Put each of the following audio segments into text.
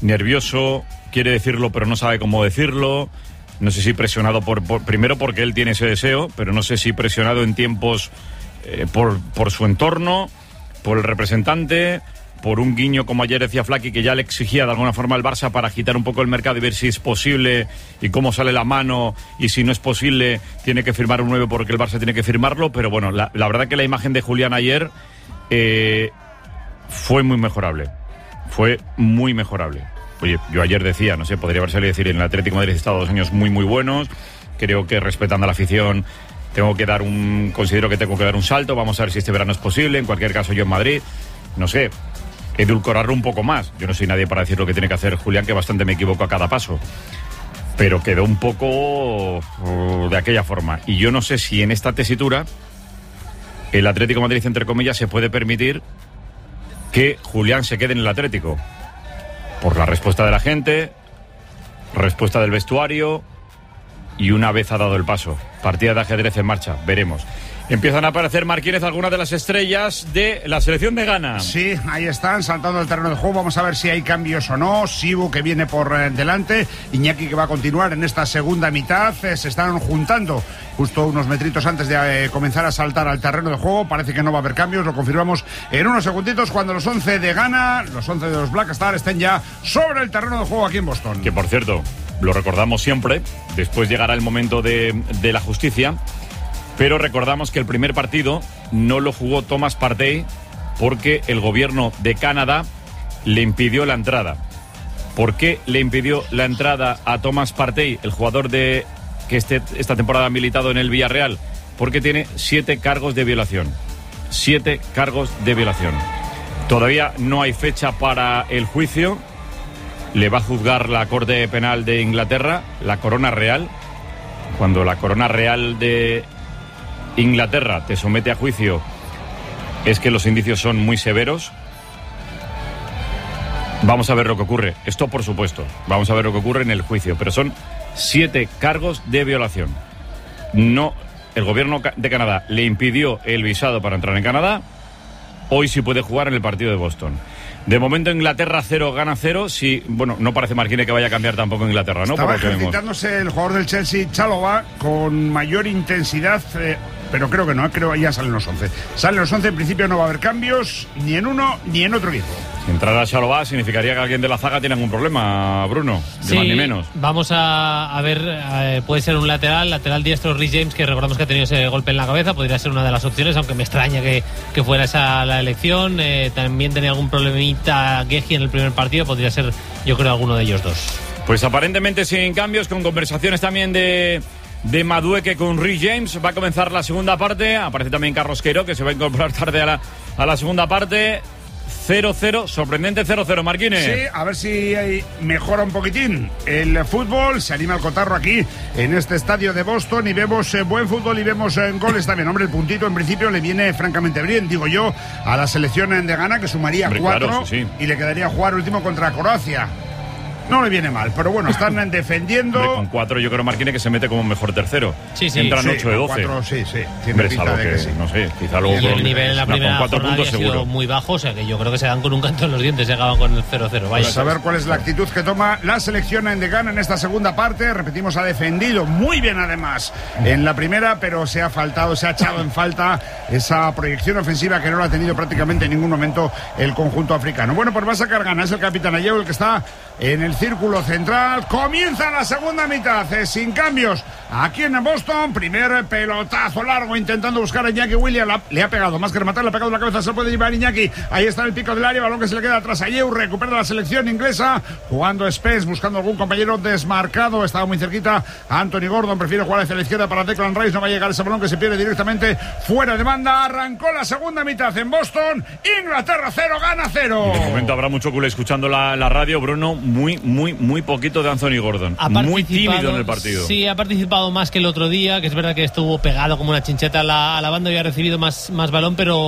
nervioso, quiere decirlo pero no sabe cómo decirlo. No sé si presionado primero porque él tiene ese deseo, pero no sé si presionado en tiempos por su entorno, por el representante, por un guiño como ayer decía Flaky, que ya le exigía de alguna forma al Barça para agitar un poco el mercado y ver si es posible y cómo sale la mano, y si no es posible tiene que firmar un 9 porque el Barça tiene que firmarlo. Pero bueno, la verdad que la imagen de Julián ayer fue muy mejorable. Oye, yo ayer decía, no sé, podría haber salido a decir, en el Atlético de Madrid he estado 2 años muy muy buenos, creo que respetando a la afición considero que tengo que dar un salto, vamos a ver si este verano es posible, en cualquier caso yo en Madrid, no sé, edulcorarlo un poco más. Yo no soy nadie para decir lo que tiene que hacer Julián, que bastante me equivoco a cada paso, pero quedó un poco de aquella forma, y yo no sé si en esta tesitura el Atlético de Madrid, entre comillas, se puede permitir que Julián se quede en el Atlético. Por la respuesta de la gente, respuesta del vestuario, y una vez ha dado el paso. Partida de ajedrez en marcha, veremos. Empiezan a aparecer, Marquínez, algunas de las estrellas de la selección de Ghana. Sí, ahí están, saltando el terreno de juego. Vamos a ver si hay cambios o no. Sibu, que viene por delante. Iñaki, que va a continuar en esta segunda mitad. Se están juntando justo unos metritos antes de comenzar a saltar al terreno de juego. Parece que no va a haber cambios. Lo confirmamos en unos segunditos cuando los 11 de Ghana, los 11 de los Black Stars, estén ya sobre el terreno de juego aquí en Boston. Que, por cierto, lo recordamos siempre. Después llegará el momento de la justicia. Pero recordamos que el primer partido no lo jugó Thomas Partey porque el gobierno de Canadá le impidió la entrada. ¿Por qué le impidió la entrada a Thomas Partey, el jugador que esta temporada ha militado en el Villarreal? Porque tiene 7 cargos de violación. 7 cargos de violación. Todavía no hay fecha para el juicio. Le va a juzgar la Corte Penal de Inglaterra, la Corona Real. Cuando la Corona Real de Inglaterra te somete a juicio, es que los indicios son muy severos. Vamos a ver lo que ocurre. Esto, por supuesto, vamos a ver lo que ocurre en el juicio, pero son 7 cargos de violación. No, el gobierno de Canadá le impidió el visado para entrar en Canadá. Hoy sí puede jugar en el partido de Boston. De momento Inglaterra 0, Ghana 0. Sí, bueno, no parece, Marquínez, que vaya a cambiar tampoco Inglaterra, ¿no? Estaba ejercitándose el jugador del Chelsea, Chalobah, con mayor intensidad, pero creo que no, creo que ya salen los 11. Salen los 11, en principio no va a haber cambios, ni en uno ni en otro equipo. Si entrara Chalobah significaría que alguien de la zaga tiene algún problema, Bruno, sí, más ni menos. Vamos a ver, puede ser un lateral diestro, Reece James, que recordamos que ha tenido ese golpe en la cabeza, podría ser una de las opciones, aunque me extraña que fuera esa la elección. También tenía algún problemita Guehi en el primer partido, podría ser, yo creo, alguno de ellos dos. Pues aparentemente sin cambios, con conversaciones también de Madueke con Reece James. Va a comenzar la segunda parte. Aparece también Carlos Queiro, que se va a incorporar tarde a la segunda parte. 0-0, sorprendente 0-0, Marquínez. Sí, a ver si mejora un poquitín el fútbol. Se anima el cotarro aquí en este estadio de Boston y vemos buen fútbol y vemos goles también. Hombre, el puntito en principio le viene francamente bien, digo yo, a la selección de Ghana, que sumaría 4, claro, sí. Y le quedaría jugar último contra Croacia. No le viene mal, pero bueno, están defendiendo. Hombre, con 4 yo creo, Marquínez, que se mete como mejor tercero. Sí. Entran 8 de 12. 4, sí. Tiene pinta de que sí. No sé, quizá luego y el nivel en la primera jornada ha sido muy bajo, o sea que yo creo que se dan con un canto en los dientes y acaban con el 0-0. Vaya. Pues a ver cuál es la actitud que toma la selección de Ghana en esta segunda parte. Repetimos, ha defendido muy bien además en la primera, pero se ha echado en falta esa proyección ofensiva que no la ha tenido prácticamente en ningún momento el conjunto africano. Bueno, pues va a sacar Ghana, es el capitán Ayew el que está en el círculo central. Comienza la segunda mitad, sin cambios aquí en Boston. Primer pelotazo largo intentando buscar a Iñaki Williams, le ha pegado, más que rematar, le ha pegado en la cabeza, se puede llevar Iñaki, ahí está en el pico del área, balón que se le queda atrás a Ayew, recupera la selección inglesa, jugando Spence, buscando algún compañero desmarcado, estaba muy cerquita Anthony Gordon, prefiere jugar hacia la izquierda para Declan Rice, no va a llegar ese balón que se pierde directamente fuera de banda. Arrancó la segunda mitad en Boston, Inglaterra 0, Ghana 0. De momento habrá mucho culé escuchando la radio, Bruno, muy poquito de Anthony Gordon, muy tímido en el partido. Sí, ha participado más que el otro día, que es verdad que estuvo pegado como una chincheta a la banda y ha recibido más balón, pero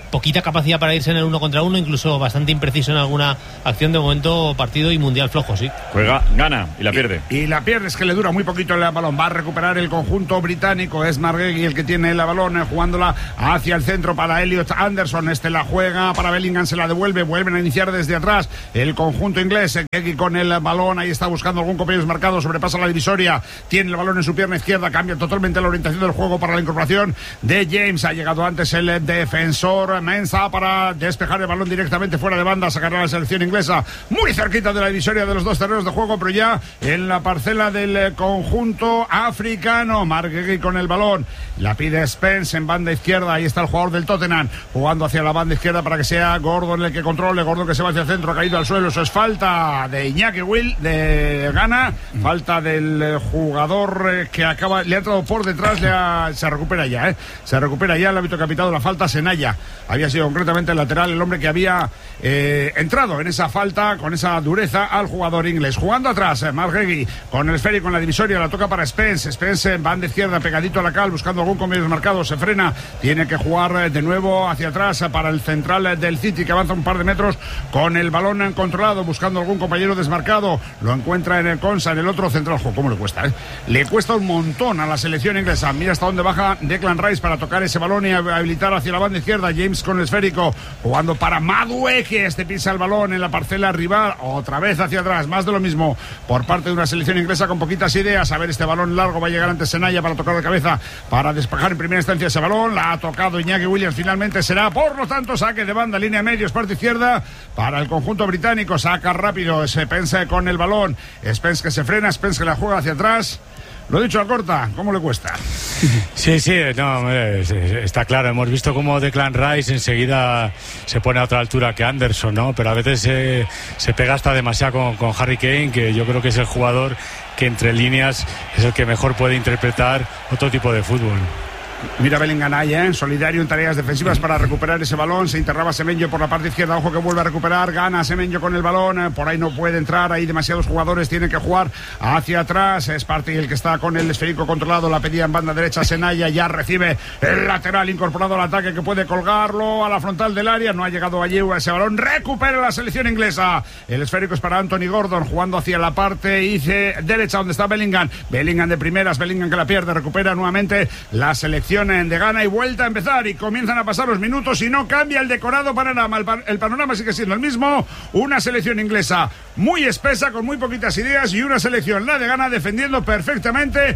poquita capacidad para irse en el 1 contra 1, incluso bastante impreciso en alguna acción. De momento partido y mundial flojo, sí. Juega, gana y la pierde. Y la pierde, es que le dura muy poquito el balón. Va a recuperar el conjunto británico. Es Marguerite el que tiene el balón, jugándola hacia el centro para Elliot Anderson. La juega para Bellingham, se la devuelve. Vuelven a iniciar desde atrás el conjunto inglés. Keki con el balón, ahí está buscando algún compañero desmarcado. Sobrepasa la divisoria, tiene el balón en su pierna izquierda. Cambia totalmente la orientación del juego para la incorporación de James. Ha llegado antes el defensor Mensah para despejar el balón directamente fuera de banda. Sacará la selección inglesa muy cerquita de la divisoria de los dos terrenos de juego, pero ya en la parcela del conjunto africano. Marguerite con el balón, la pide Spence en banda izquierda. Ahí está el jugador del Tottenham jugando hacia la banda izquierda para que sea Gordon el que controle. Gordon que se va hacia el centro, ha caído al suelo. Eso es falta de Iñaki Will de Ghana, falta del jugador que acaba, le ha entrado por detrás. Se recupera ya, se recupera ya el árbitro que ha pitado la falta. Senaya había sido concretamente el lateral, el hombre que había entrado en esa falta con esa dureza al jugador inglés. Jugando atrás, Marguerite con el esférico en la divisoria, la toca para Spence. Spence en banda izquierda, pegadito a la cal, buscando algún compañero desmarcado. Se frena, tiene que jugar de nuevo hacia atrás para el central del City, que avanza un par de metros con el balón controlado, buscando algún compañero desmarcado. Lo encuentra en el Konsa, en el otro central. ¿Cómo le cuesta? Le cuesta un montón a la selección inglesa. Mira hasta dónde baja Declan Rice para tocar ese balón y habilitar hacia la banda izquierda. James con el esférico, jugando para Madueke, que pisa el balón en la parcela rival. Otra vez hacia atrás, más de lo mismo por parte de una selección inglesa con poquitas ideas. A ver, este balón largo va a llegar antes Senaya para tocar de cabeza, para despejar en primera instancia ese balón. La ha tocado Iñaki Williams, finalmente será, por lo tanto, saque de banda, línea medios, parte izquierda para el conjunto británico. Saca rápido Spence con el balón. Spence que se frena, Spence que la juega hacia atrás. Lo dicho, Alcorta, ¿cómo le cuesta? Sí, no, está claro. Hemos visto cómo Declan Rice enseguida se pone a otra altura que Anderson, ¿no? Pero a veces se pega hasta demasiado con Harry Kane, que yo creo que es el jugador que entre líneas es el que mejor puede interpretar otro tipo de fútbol. Mira Bellingham ahí, solidario en tareas defensivas para recuperar ese balón. Se interraba Semenyo por la parte izquierda. Ojo que vuelve a recuperar. Gana Semenyo con el balón. Por ahí no puede entrar. Hay demasiados jugadores. Tienen que jugar hacia atrás. Es Partey el que está con el esférico controlado. La pedía en banda derecha Senaya. Ya recibe el lateral incorporado al ataque que puede colgarlo a la frontal del área. No ha llegado allí ese balón. Recupera la selección inglesa. El esférico es para Anthony Gordon, jugando hacia la parte derecha donde está Bellingham. Bellingham de primeras. Bellingham que la pierde. Recupera nuevamente la selección de Ghana y vuelta a empezar, y comienzan a pasar los minutos y no cambia el decorado panorama. El panorama sigue siendo el mismo. Una selección inglesa muy espesa, con muy poquitas ideas, y una selección, la de Ghana, defendiendo perfectamente.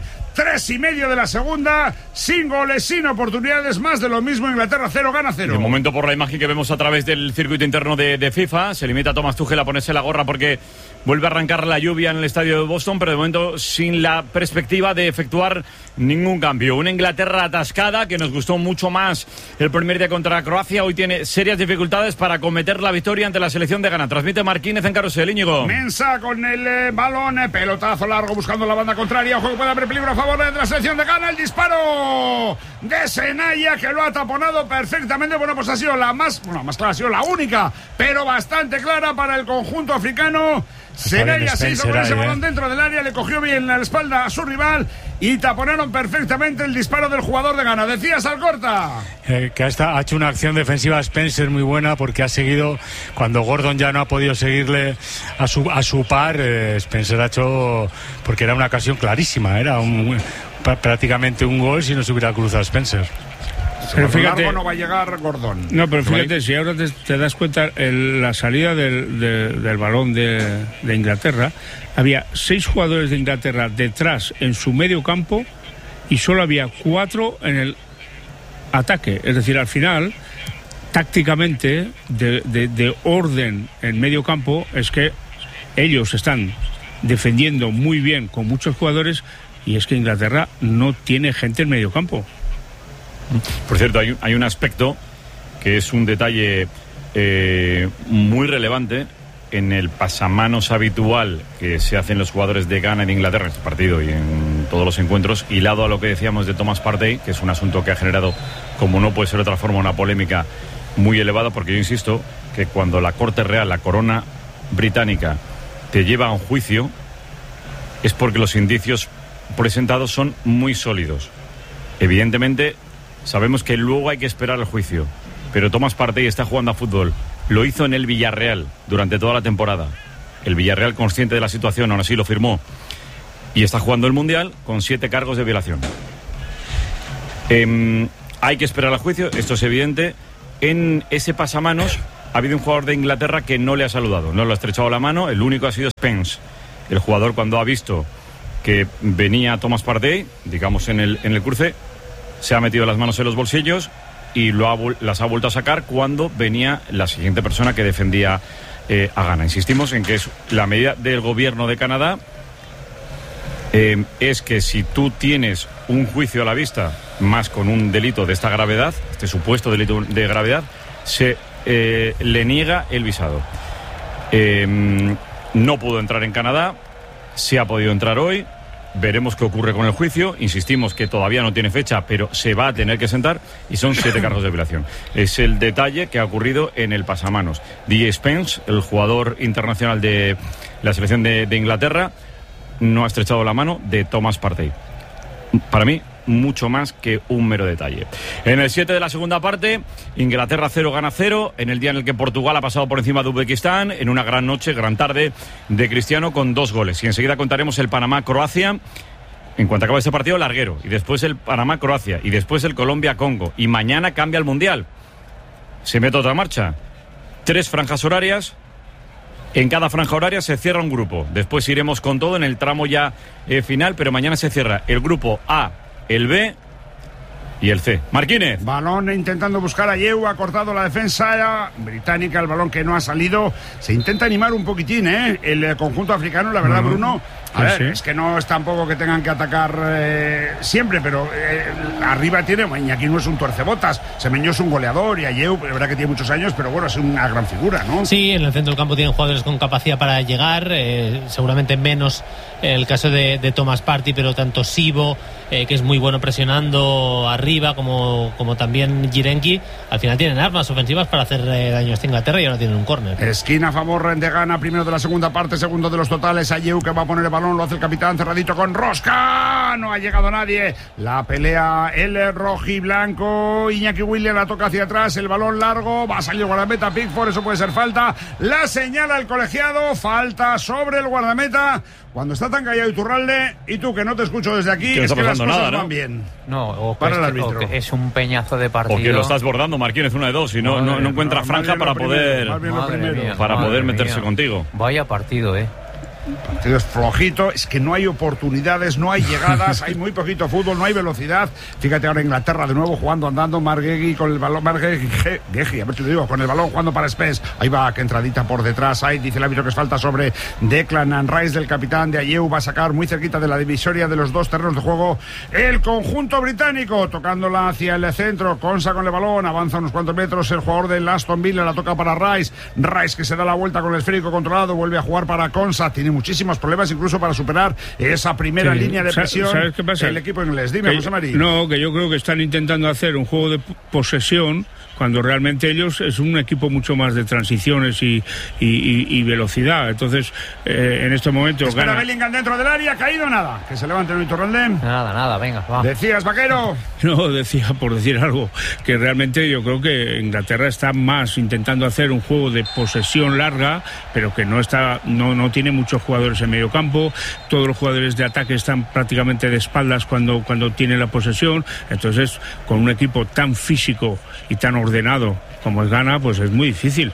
3,5 de la segunda, sin goles, sin oportunidades, más de lo mismo. Inglaterra 0, Ghana 0. De momento, por la imagen que vemos a través del circuito interno de FIFA, se limita a Thomas Tuchel a ponerse la gorra porque vuelve a arrancar la lluvia en el estadio de Boston, pero de momento sin la perspectiva de efectuar ningún cambio. Una Inglaterra atascada que nos gustó mucho más el primer día contra Croacia. Hoy tiene serias dificultades para cometer la victoria ante la selección de Ghana. Transmite Marquínez en carrusel. Íñigo. Mensah con el balón, pelotazo largo buscando la banda contraria. Ojo que puede haber peligro a favor de la selección de Ghana. El disparo de Senaya, que lo ha taponado perfectamente. Bueno, pues ha sido la más clara, ha sido la única, pero bastante clara para el conjunto africano. Senaya se hizo con ese balón dentro del área, le cogió bien la espalda a su rival y taponaron perfectamente el disparo del jugador de Ghana. Decías, Alcorta. Que ha hecho una acción defensiva Spencer muy buena, porque ha seguido cuando Gordon ya no ha podido seguirle a su par. Spencer ha hecho, porque era una ocasión clarísima, era prácticamente un gol si no se hubiera cruzado Spencer. Pero fíjate, no va a llegar Gordon. No, pero fíjate, si ahora te das cuenta, la salida del balón de Inglaterra, había 6 jugadores de Inglaterra detrás en su medio campo y solo había 4 en el ataque. Es decir, al final, tácticamente, de orden en medio campo, es que ellos están defendiendo muy bien con muchos jugadores, y es que Inglaterra no tiene gente en medio campo. Por cierto, hay un aspecto que es un detalle muy relevante en el pasamanos habitual que se hacen los jugadores de Ghana en Inglaterra en este partido y en todos los encuentros, hilado a lo que decíamos de Thomas Partey, que es un asunto que ha generado, como no puede ser de otra forma, una polémica muy elevada, porque yo insisto que cuando la Corte Real, la corona británica, te lleva a un juicio, es porque los indicios presentados son muy sólidos. Evidentemente, sabemos que luego hay que esperar el juicio, pero Thomas Partey está jugando a fútbol. Lo hizo en el Villarreal durante toda la temporada. El Villarreal, consciente de la situación, aún así lo firmó. Y está jugando el Mundial con 7 cargos de violación. Hay que esperar al juicio, esto es evidente. En ese pasamanos ha habido un jugador de Inglaterra que no le ha saludado, no le ha estrechado la mano. El único ha sido Spence. El jugador, cuando ha visto que venía Thomas Partey, digamos en el cruce, se ha metido las manos en los bolsillos y las ha vuelto a sacar cuando venía la siguiente persona que defendía a Ghana. Insistimos en que es la medida del gobierno de Canadá, es que si tú tienes un juicio a la vista, más con un delito de esta gravedad, este supuesto delito de gravedad, se le niega el visado. No pudo entrar en Canadá, se ha podido entrar hoy. Veremos qué ocurre con el juicio. Insistimos que todavía no tiene fecha, pero se va a tener que sentar y son 7 cargos de violación. Es el detalle que ha ocurrido en el pasamanos. DJ Spence, el jugador internacional de la selección de Inglaterra, no ha estrechado la mano de Thomas Partey. Para mí, mucho más que un mero detalle. En el 7 de la segunda parte, Inglaterra 0, Ghana 0, en el día en el que Portugal ha pasado por encima de Uzbekistán, en una gran noche, gran tarde de Cristiano con 2 goles. Y enseguida contaremos el Panamá-Croacia. En cuanto acabe este partido, larguero. Y después el Panamá-Croacia. Y después el Colombia-Congo. Y mañana cambia el Mundial. Se mete otra marcha. 3 franjas horarias. En cada franja horaria se cierra un grupo. Después iremos con todo en el tramo ya final, pero mañana se cierra el grupo A, el B y el C. Marquínez. Balón intentando buscar a Yeu, ha cortado la defensa británica, el balón que no ha salido. Se intenta animar un poquitín, el conjunto africano, la verdad, Bruno. A ver, es que no es tampoco que tengan que atacar siempre, pero arriba tiene, Iñaki no es un tuercebotas, Semenyo es un goleador y Ayew, la verdad que tiene muchos años, pero bueno, es una gran figura, ¿no? Sí, en el centro del campo tienen jugadores con capacidad para llegar, seguramente menos el caso de Thomas Partey, pero tanto Sibo, que es muy bueno presionando arriba, como también Girenki, al final tienen armas ofensivas para hacer daño a esta Inglaterra y ahora tienen un córner. Esquina a favor de Ghana, primero de la segunda parte, segundo de los totales, Ayew que va a poner el balón, lo hace el capitán cerradito con Rosca, no ha llegado nadie, la pelea el rojiblanco, Iñaki Williams la toca hacia atrás, el balón largo, va a salir el guardameta Pickford, eso puede ser falta, la señala el colegiado, falta sobre el guardameta. Cuando está tan callado Iturralde, y tú que no te escucho desde aquí, no es que las cosas nada, van ¿no? bien. No, o para el que, árbitro. O que es un peñazo de partido. O que lo estás bordando, Marquínez, una de dos, y no encuentra franja para poder meterse contigo. Vaya partido, Partido es flojito, es que no hay oportunidades, no hay llegadas, hay muy poquito fútbol, no hay velocidad. Fíjate ahora Inglaterra de nuevo jugando, andando, Marguegui con el balón, Marguegui, a ver si te digo, con el balón jugando para Spence. Ahí va, que entradita por detrás, ahí dice el árbitro que es falta sobre Declan Rice del capitán de Ayew, va a sacar muy cerquita de la divisoria de los dos terrenos de juego el conjunto británico, tocándola hacia el centro, Konsa con el balón, avanza unos cuantos metros, el jugador del Aston Villa la toca para Rice que se da la vuelta con el esférico controlado, vuelve a jugar para Konsa, tiene muchísimos problemas incluso para superar esa primera línea de presión. ¿Sabes qué pasa? El equipo inglés. Dime, José María. No, que yo creo que están intentando hacer un juego de posesión cuando realmente ellos es un equipo mucho más de transiciones y velocidad. Entonces, en este momento espera Bellingham dentro del área, caído nada. Que se levante el Iturralde. Nada, venga, va. Decías, vaquero. No, decía por decir algo, que realmente yo creo que Inglaterra está más intentando hacer un juego de posesión larga, pero que no tiene muchos jugadores en medio campo, todos los jugadores de ataque están prácticamente de espaldas cuando tienen la posesión, entonces con un equipo tan físico y tan ordenado como es Ghana, pues es muy difícil.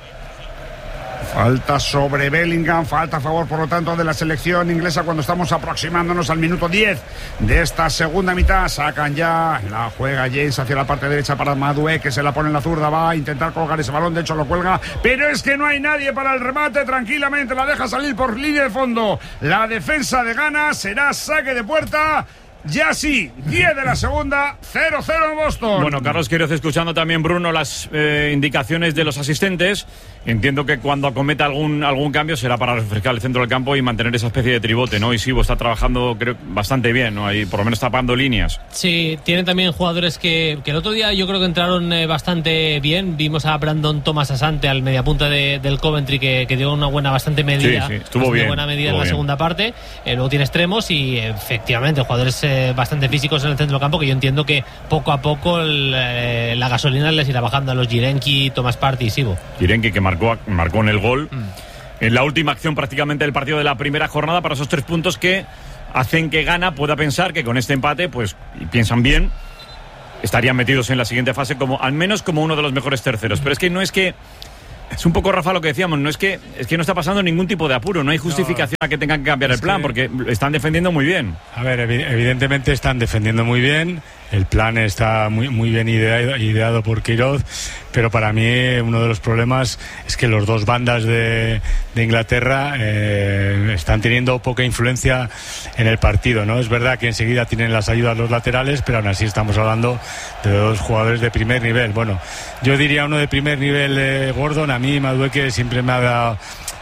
Falta sobre Bellingham, falta a favor por lo tanto de la selección inglesa cuando estamos aproximándonos al minuto 10 de esta segunda mitad. Sacan ya, la juega James hacia la parte derecha para Madué, que se la pone en la zurda, va a intentar colgar ese balón, de hecho lo cuelga, pero es que no hay nadie para el remate, tranquilamente la deja salir por línea de fondo. La defensa de Ghana, será saque de puerta. Ya sí, 10 de la segunda, 0-0 en Boston. Bueno, Carlos Quiroz escuchando también, Bruno, las indicaciones de los asistentes. entiendo que cuando acometa algún cambio será para refrescar el centro del campo y mantener esa especie de tribote, ¿no? Y Sibo está trabajando, creo, bastante bien, ¿no? Ahí por lo menos tapando líneas. Sí, tienen también jugadores que el otro día yo creo que entraron bastante bien. Vimos a Brandon Thomas Asante, al mediapunta del Coventry, que dio una bastante medida. Sí, estuvo bien. Buena medida en la segunda parte. Luego tiene extremos y efectivamente jugadores bastante físicos en el centro del campo, que yo entiendo que poco a poco la gasolina les irá bajando a los Jirenki, Thomas Partey y Sibo. Jirenki, que marcó en el gol en la última acción prácticamente del partido de la primera jornada, para esos 3 puntos que hacen que Ghana pueda pensar que con este empate, pues, y piensan bien, estarían metidos en la siguiente fase al menos como uno de los mejores terceros. Pero es que es un poco, Rafa, lo que decíamos, es que no está pasando ningún tipo de apuro, no hay justificación a que tengan que cambiar el plan, porque están defendiendo muy bien. A ver, evidentemente están defendiendo muy bien, el plan está muy bien ideado por Queiroz, pero para mí uno de los problemas es que los dos bandas de Inglaterra están teniendo poca influencia en el partido, ¿no? Es verdad que enseguida tienen las ayudas los laterales, pero aún así estamos hablando de 2 jugadores de primer nivel. Bueno, yo diría uno de primer nivel, Gordon. A mí Madueke siempre me ha dado...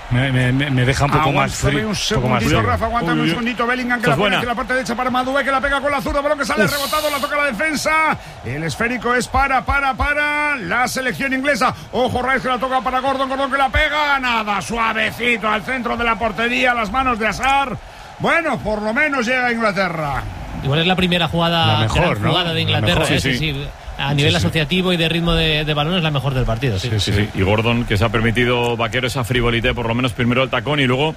Me deja un poco más frío. Un segundito, Rafa, aguántame un segundito. Bellingham, que la pone hacia la parte derecha para Madueke, que la pega con la zurda, balón que sale rebotado, la toca la defensa. El esférico es para la selección inglesa. Ojo, Rice, que la toca para Gordon, que la pega. Nada, suavecito al centro de la portería, las manos de Hazard. Bueno, por lo menos llega a Inglaterra. Igual es la primera jugada, la mejor, ¿no? jugada de Inglaterra. Mejor, sí. A nivel asociativo y de ritmo de balón es la mejor del partido. Sí. Y Gordon, que se ha permitido, Vaquero, esa frivolité, por lo menos primero el tacón y luego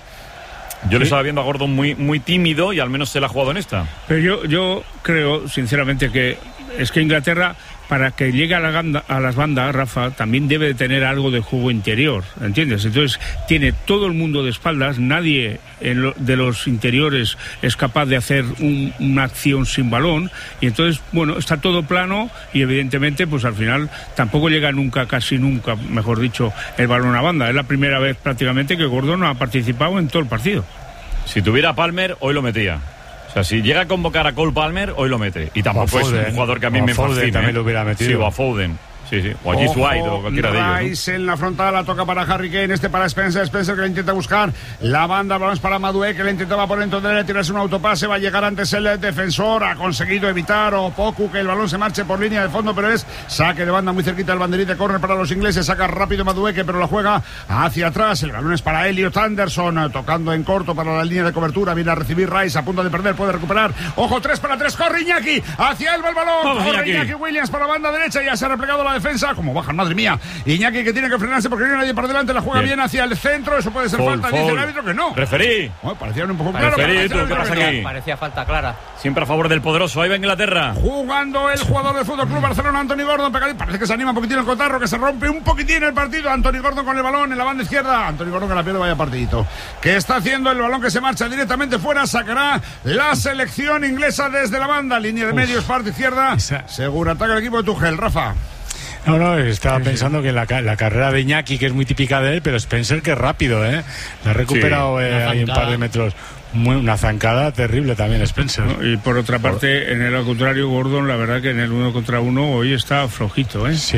yo le estaba viendo a Gordon muy tímido y al menos se la ha jugado en esta. Pero yo creo, sinceramente, que es que Inglaterra, para que llegue a las bandas, Rafa, también debe de tener algo de juego interior, ¿entiendes? Entonces tiene todo el mundo de espaldas, nadie de los interiores es capaz de hacer una acción sin balón, y entonces, bueno, está todo plano y evidentemente, pues al final tampoco llega casi nunca, mejor dicho, el balón a banda. Es la primera vez prácticamente que Gordon ha participado en todo el partido. Si tuviera Palmer, hoy lo metía. O sea, si llega a convocar a Cole Palmer, hoy lo mete. Y tampoco es un jugador que a mí me fascina. También lo hubiera metido. Sí, o a Foden. Sí. O a Gis White o cualquiera de ellos, ¿no? Rice en la frontal, la toca para Harry Kane, para Spencer, que le intenta buscar la banda, balón para Madueke, que le intentaba por dentro de él, tirarse un autopase, va a llegar antes el defensor, ha conseguido evitar Opoku que el balón se marche por línea de fondo, pero es saque de banda muy cerquita del banderín de córner para los ingleses, saca rápido Madueke, pero la juega hacia atrás, el balón es para Elliot Anderson, tocando en corto para la línea de cobertura, viene a recibir Rice, a punto de perder, puede recuperar, ojo, 3-3, corre Iñaki, hacia él va el balón, corre Iñaki Williams para la banda derecha, ya se ha replegado la defensa, como bajan, madre mía, Iñaki, que tiene que frenarse porque no hay nadie por delante, la juega bien hacia el centro, eso puede ser falta, dice el árbitro que no. Referí. Parecía un poco claro. Referí, ¿tú qué pasa aquí? Parecía falta clara. Siempre a favor del poderoso, ahí va Inglaterra. Jugando el jugador del Fútbol Club Barcelona, Anthony Gordon, pegadito, parece que se anima un poquitín el cotarro, que se rompe un poquitín el partido. Anthony Gordon con el balón en la banda izquierda, Anthony Gordon que la pierde, vaya partidito. Que está haciendo el balón que se marcha directamente fuera, sacará la selección inglesa desde la banda, línea de medios, parte izquierda, seguro ataca el equipo de Tuchel, Rafa. No, estaba pensando que la carrera de Iñaki, que es muy típica de él, pero Spencer, que es rápido, la ha recuperado ahí un par de metros. Una zancada terrible también, Spencer. Y por otra parte, en el contrario, Gordon, la verdad que en el 1 contra 1 hoy está flojito, Sí,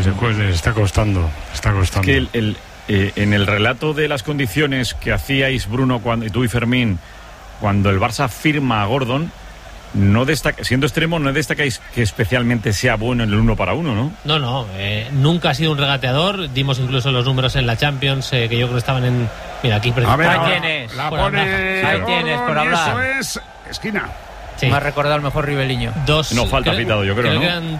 está costando. Es que en el relato de las condiciones que hacíais, Bruno, y tú y Fermín, cuando el Barça firma a Gordon, siendo extremo, no destacáis que especialmente sea bueno en el 1 para 1, ¿no? No, nunca ha sido un regateador. Dimos incluso los números en la Champions, que yo creo que estaban en... Mira, aquí ahí tienes. La pone ahí tienes, por hablar. Eso es esquina. Sí. Me ha recordado el mejor Ribeliño. No falta pitado, yo creo, ¿no? Que eran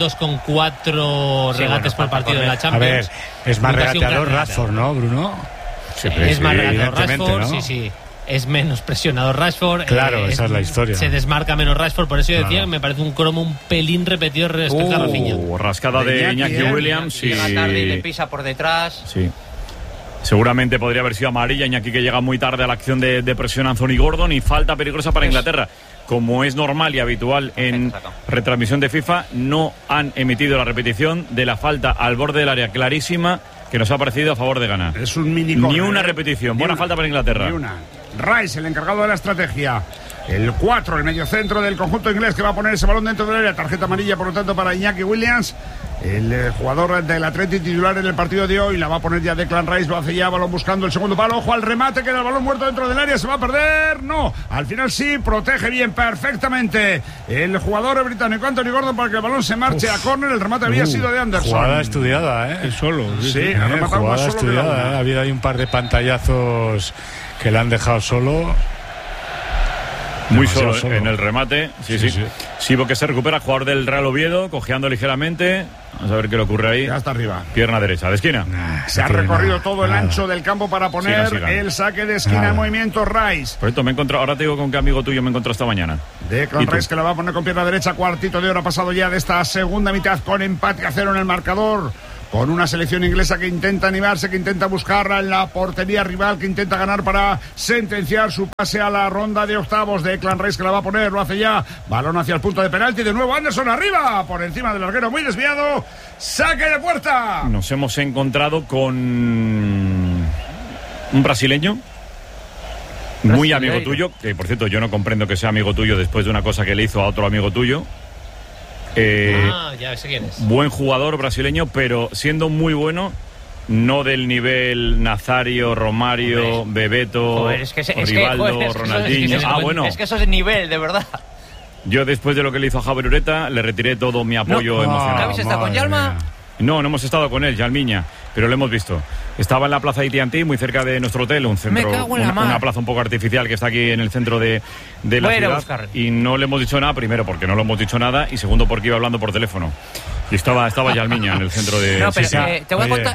2,4 regates por partido en la Champions. A ver, es más regateador Rashford, ¿no, Bruno? Es más regateador Rashford, ¿no? Sí. Es menos presionado Rashford. Claro, esa es la historia. Se desmarca menos Rashford, por eso yo decía que me parece un cromo un pelín repetido respecto a Rafinha. Rascada de Iñaki Williams. Llega tarde y le pisa por detrás. Sí. Seguramente podría haber sido amarilla. Iñaki, que llega muy tarde a la acción de presión a Anthony Gordon, y falta peligrosa para Inglaterra. Como es normal y habitual en retransmisión de FIFA, no han emitido la repetición de la falta al borde del área clarísima que nos ha parecido a favor de Ghana. Es un mini Ni una repetición. Buena falta para Inglaterra. Ni una. Rice, el encargado de la estrategia. El 4, el mediocentro del conjunto inglés, que va a poner ese balón dentro del área. Tarjeta amarilla, por lo tanto, para Iñaki Williams. el jugador del Atleti titular en el partido de hoy. La va a poner ya Declan Rice, lo hace ya, balón buscando el segundo palo. Ojo al remate, queda el balón muerto dentro del área, se va a perder. No, al final sí, protege bien, perfectamente el jugador británico Anthony Gordon para que el balón se marche a córner. El remate había sido de Anderson. Jugada estudiada, Es solo. Sí, ha rematado más jugada solo estudiada, Ha habido ahí un par de pantallazos que le han dejado solo. Muy Demasiado solo en el remate. Sí, porque se recupera el jugador del Real Oviedo, cojeando ligeramente. Vamos a ver qué le ocurre ahí. Ya está arriba. Pierna derecha, de esquina. Se ha recorrido todo el ancho del campo para poner Sigan. el saque de esquina en movimiento. Rice. Por esto me he encontrado, ahora te digo con qué amigo tuyo me he encontrado esta mañana. Declan Rice que la va a poner con pierna derecha. Cuartito de hora pasado ya de esta segunda mitad, con empate a 0 en el marcador. Con una selección inglesa que intenta animarse, que intenta buscarla en la portería rival, que intenta ganar para sentenciar su pase a la ronda de octavos. Declan Rice que la va a poner, lo hace ya. Balón hacia el punto de penalti, de nuevo Anderson arriba, por encima del larguero, muy desviado. ¡Saque de puerta! Nos hemos encontrado con un brasileño muy amigo tuyo, que por cierto yo no comprendo que sea amigo tuyo después de una cosa que le hizo a otro amigo tuyo. Ya sé quién es. Buen jugador brasileño, pero siendo muy bueno, no del nivel Nazario, Romario, Bebeto, Joder, Rivaldo, Ronaldinho. Bueno. Es que eso es nivel, de verdad. Yo después de lo que le hizo a Javier Ureta, le retiré todo mi apoyo emocional. ¿Habéis estado con Yalma? No hemos estado con él, Yalmiña, pero lo hemos visto. Estaba en la plaza de AT&T, muy cerca de nuestro hotel, un centro, una plaza un poco artificial que está aquí en el centro de la ciudad. Y no le hemos dicho nada, primero porque no le hemos dicho nada y segundo porque iba hablando por teléfono. Y estaba Yalmiña en el centro de... No, pero te voy a contar...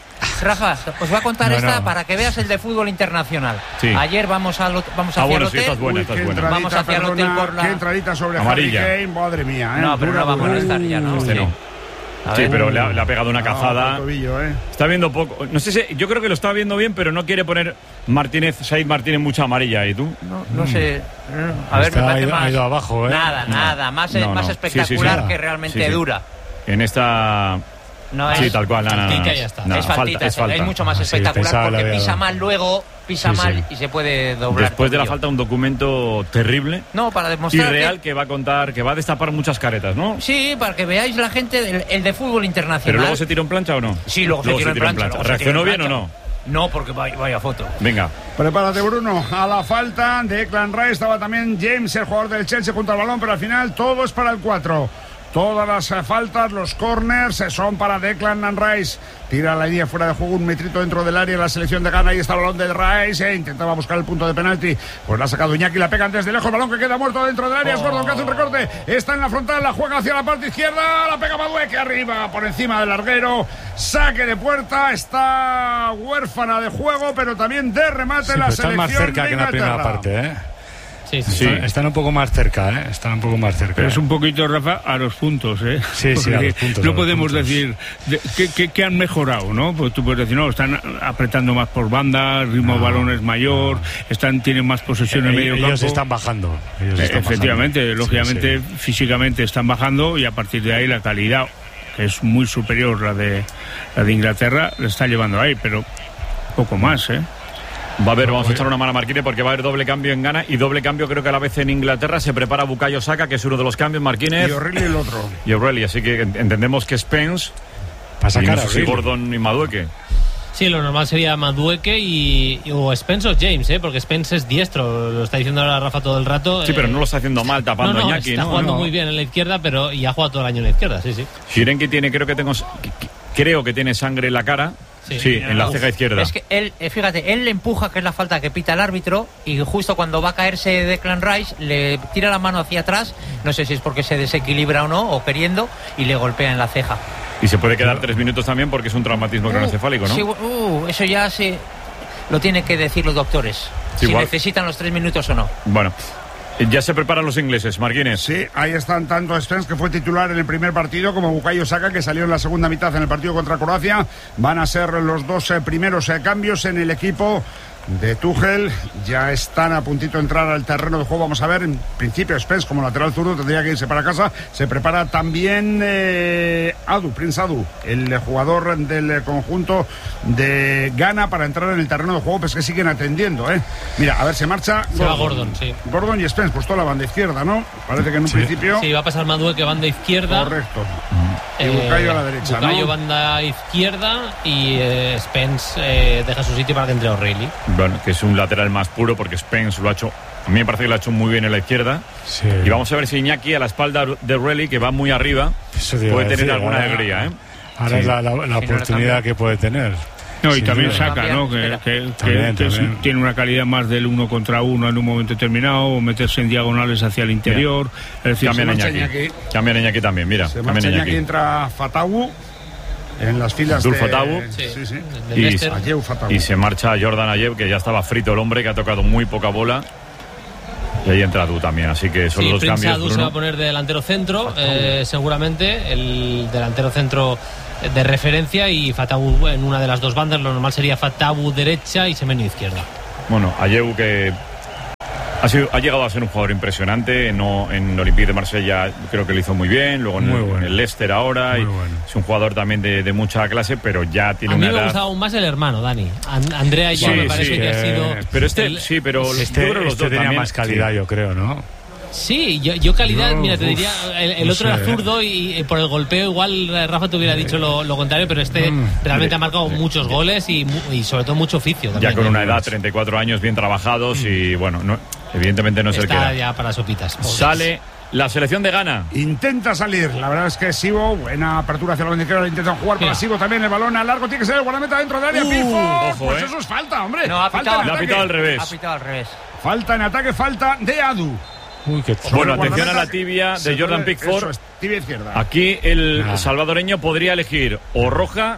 Rafa, os voy a contar para que veas el de fútbol internacional. Sí. Ayer vamos hacia el hotel. Sí, estás buena. Vamos hacia el hotel por la... Qué entradita sobre amarilla. Harry Kane, madre mía. No, pero no vamos a estar ya, ¿no? No. Sí, pero le ha pegado una cazada. Está viendo poco. No sé si, yo creo que lo está viendo bien, pero no quiere poner Said Martínez mucha amarilla. ¿Y tú? No sé. A ver, me parece más. Ha ido abajo, Nada. Más espectacular que realmente dura. En esta. No, sí, tal cual. Faltita y ya está. Es faltita. Es mucho más espectacular porque pisa mal luego. Pisa mal y se puede doblar. Después de la falta, un documento terrible. No, para demostrar. Irreal que va a contar, que va a destapar muchas caretas, ¿no? Sí, para que veáis la gente, el de fútbol internacional. ¿Pero luego se tiró en plancha o no? Sí, luego se tiró en plancha. ¿Reaccionó bien o no? No, porque vaya foto. Venga. Prepárate, Bruno. A la falta de Declan Rice estaba también James, el jugador del Chelsea, junto al balón, pero al final todo es para el 4. Todas las faltas, los corners son para Declan Rice. Tira la línea fuera de juego, un metrito dentro del área. La selección de Ghana, ahí está el balón de Rice. Intentaba buscar el punto de penalti. Pues la ha sacado Iñaki, la pegan desde lejos. El balón que queda muerto dentro del área. Es Gordon que hace un recorte. Está en la frontal, la juega hacia la parte izquierda. La pega Madueque arriba, por encima del larguero. Saque de puerta. Está huérfana de juego, pero también de remate la selección. Están más cerca que en la primera parte, Sí. Están un poco más cerca, Están un poco más cerca. Pero es un poquito, Rafa, a los puntos, Sí, a los puntos. No podemos decir que han mejorado, ¿no? Pues tú puedes decir, no, están apretando más por banda, el ritmo de balón es mayor, tienen más posesión en medio campo. Ellos están bajando. Efectivamente, lógicamente, físicamente están bajando y a partir de ahí la calidad, que es muy superior la de Inglaterra, le está llevando ahí, pero poco más, Vamos a echar una mano a Marquinhos porque va a haber doble cambio en Ghana y doble cambio creo que a la vez en Inglaterra. Se prepara Bukayo Saka, que es uno de los cambios, Marquinhos. Y O'Reilly el otro. Y O'Reilly, así que entendemos que Spence pasa cara, y Gordon y Madueque. Sí, lo normal sería Madueque o Spence o James, porque Spence es diestro, lo está diciendo ahora Rafa todo el rato. Sí, pero no lo está haciendo mal tapando a Iñaki, está jugando muy bien en la izquierda, pero y ha jugado todo el año en la izquierda, sí. Shirenki tiene, creo que tiene sangre en la cara. Sí, en la ceja izquierda. Es que él, fíjate, él le empuja, que es la falta que pita el árbitro, y justo cuando va a caerse Declan Rice, le tira la mano hacia atrás, no sé si es porque se desequilibra o no, o queriendo, y le golpea en la ceja. Y se puede quedar 3 minutos también porque es un traumatismo craneoencefálico, ¿no? Sí, eso ya lo tienen que decir los doctores, si igual necesitan los 3 minutos o no. Bueno. Ya se preparan los ingleses, Marquinhos. Sí, ahí están tanto Spence, que fue titular en el primer partido, como Bukayo Saka, que salió en la segunda mitad en el partido contra Croacia. Van a ser los dos primeros cambios en el equipo de Tuchel. Ya están a puntito de entrar al terreno de juego. Vamos a ver, en principio Spence como lateral zurdo tendría que irse para casa. Se prepara también Prince Adu, el jugador del conjunto de Ghana, para entrar en el terreno de juego. Pues que siguen atendiendo, Mira, a ver, se marcha Gordon, sí. Gordon y Spence, pues toda la banda izquierda, ¿no? Parece que en un principio... Sí, va a pasar Madueque, banda izquierda. Correcto. Y Bukayo a la derecha, Bukayo ¿no? banda izquierda y Spence deja su sitio para que entre O'Reilly. Bueno, que es un lateral más puro porque Spence lo ha hecho, a mí me parece que lo ha hecho muy bien en la izquierda. Sí. Y vamos a ver si Iñaki a la espalda de O'Reilly, que va muy arriba, Eso te iba puede a tener decir, alguna ahora- alegría, ¿eh? Ahora es la no le oportunidad cambia. que puede tener. No, y Sin también duda. saca, ¿no? Que También. tiene una calidad más del 1 contra 1 en un momento determinado, o meterse en diagonales hacia el interior. Es decir, Cambian a marcha Iñaki. Iñaki. Cambian a Iñaki también, mira. Se Cambian marcha a Iñaki, Iñaki. entra Fatawu en las filas Abdul de... Fatawu. Sí, sí. Del Y, Leicester. Ayew Fatawu. y se marcha Jordan Ayew, que ya estaba frito el hombre, que ha tocado muy poca bola. Y ahí entra tú también, así que son Sí, los dos Prince cambios. Adu se Bruno. va a poner de delantero centro, seguramente, el delantero centro de referencia, y Fatawu en una de las dos bandas. Lo normal sería Fatawu derecha y Semenyo izquierda. Bueno, Ayew, que ha llegado a ser un jugador impresionante. No, en Olympique de Marsella creo que lo hizo muy bien. Luego Muy en bueno. el Leicester ahora. Muy Y bueno. es un jugador también de mucha clase, pero ya tiene A mí una me edad. gustaba aún más el hermano, Dani. Andrea Ayew Sí, me parece sí, que ha sido... Pero este, el- sí, pero yo Este, creo que los dos tenía también, más calidad, sí. yo creo, ¿no? Sí, yo calidad, Yo, mira, te uf, diría, el no otro sé, era zurdo y por el golpeo igual Rafa te hubiera dicho lo contrario, pero este realmente ha marcado muchos goles y sobre todo mucho oficio también. Ya con una edad, 34 años, bien trabajados y bueno, no, evidentemente no es el que Está era. ya para sopitas. Sale la selección de Ghana. Intenta salir, la verdad es que Sibo, buena apertura hacia la bandera, intentan jugar para Mira. Sibo también, el balón a largo, tiene que ser el guardameta dentro del área, Pickford, ojo, pues ¿eh? eso es falta, hombre, No, ha falta pitado. en Le ha ataque. pitado al Ha revés. pitado al revés. Falta en ataque, falta de Adu. Uy, qué Bueno, el atención a la guardameta tibia se de Jordan puede- Pickford. Eso es, tibia izquierda. Aquí el Ah. salvadoreño podría elegir o roja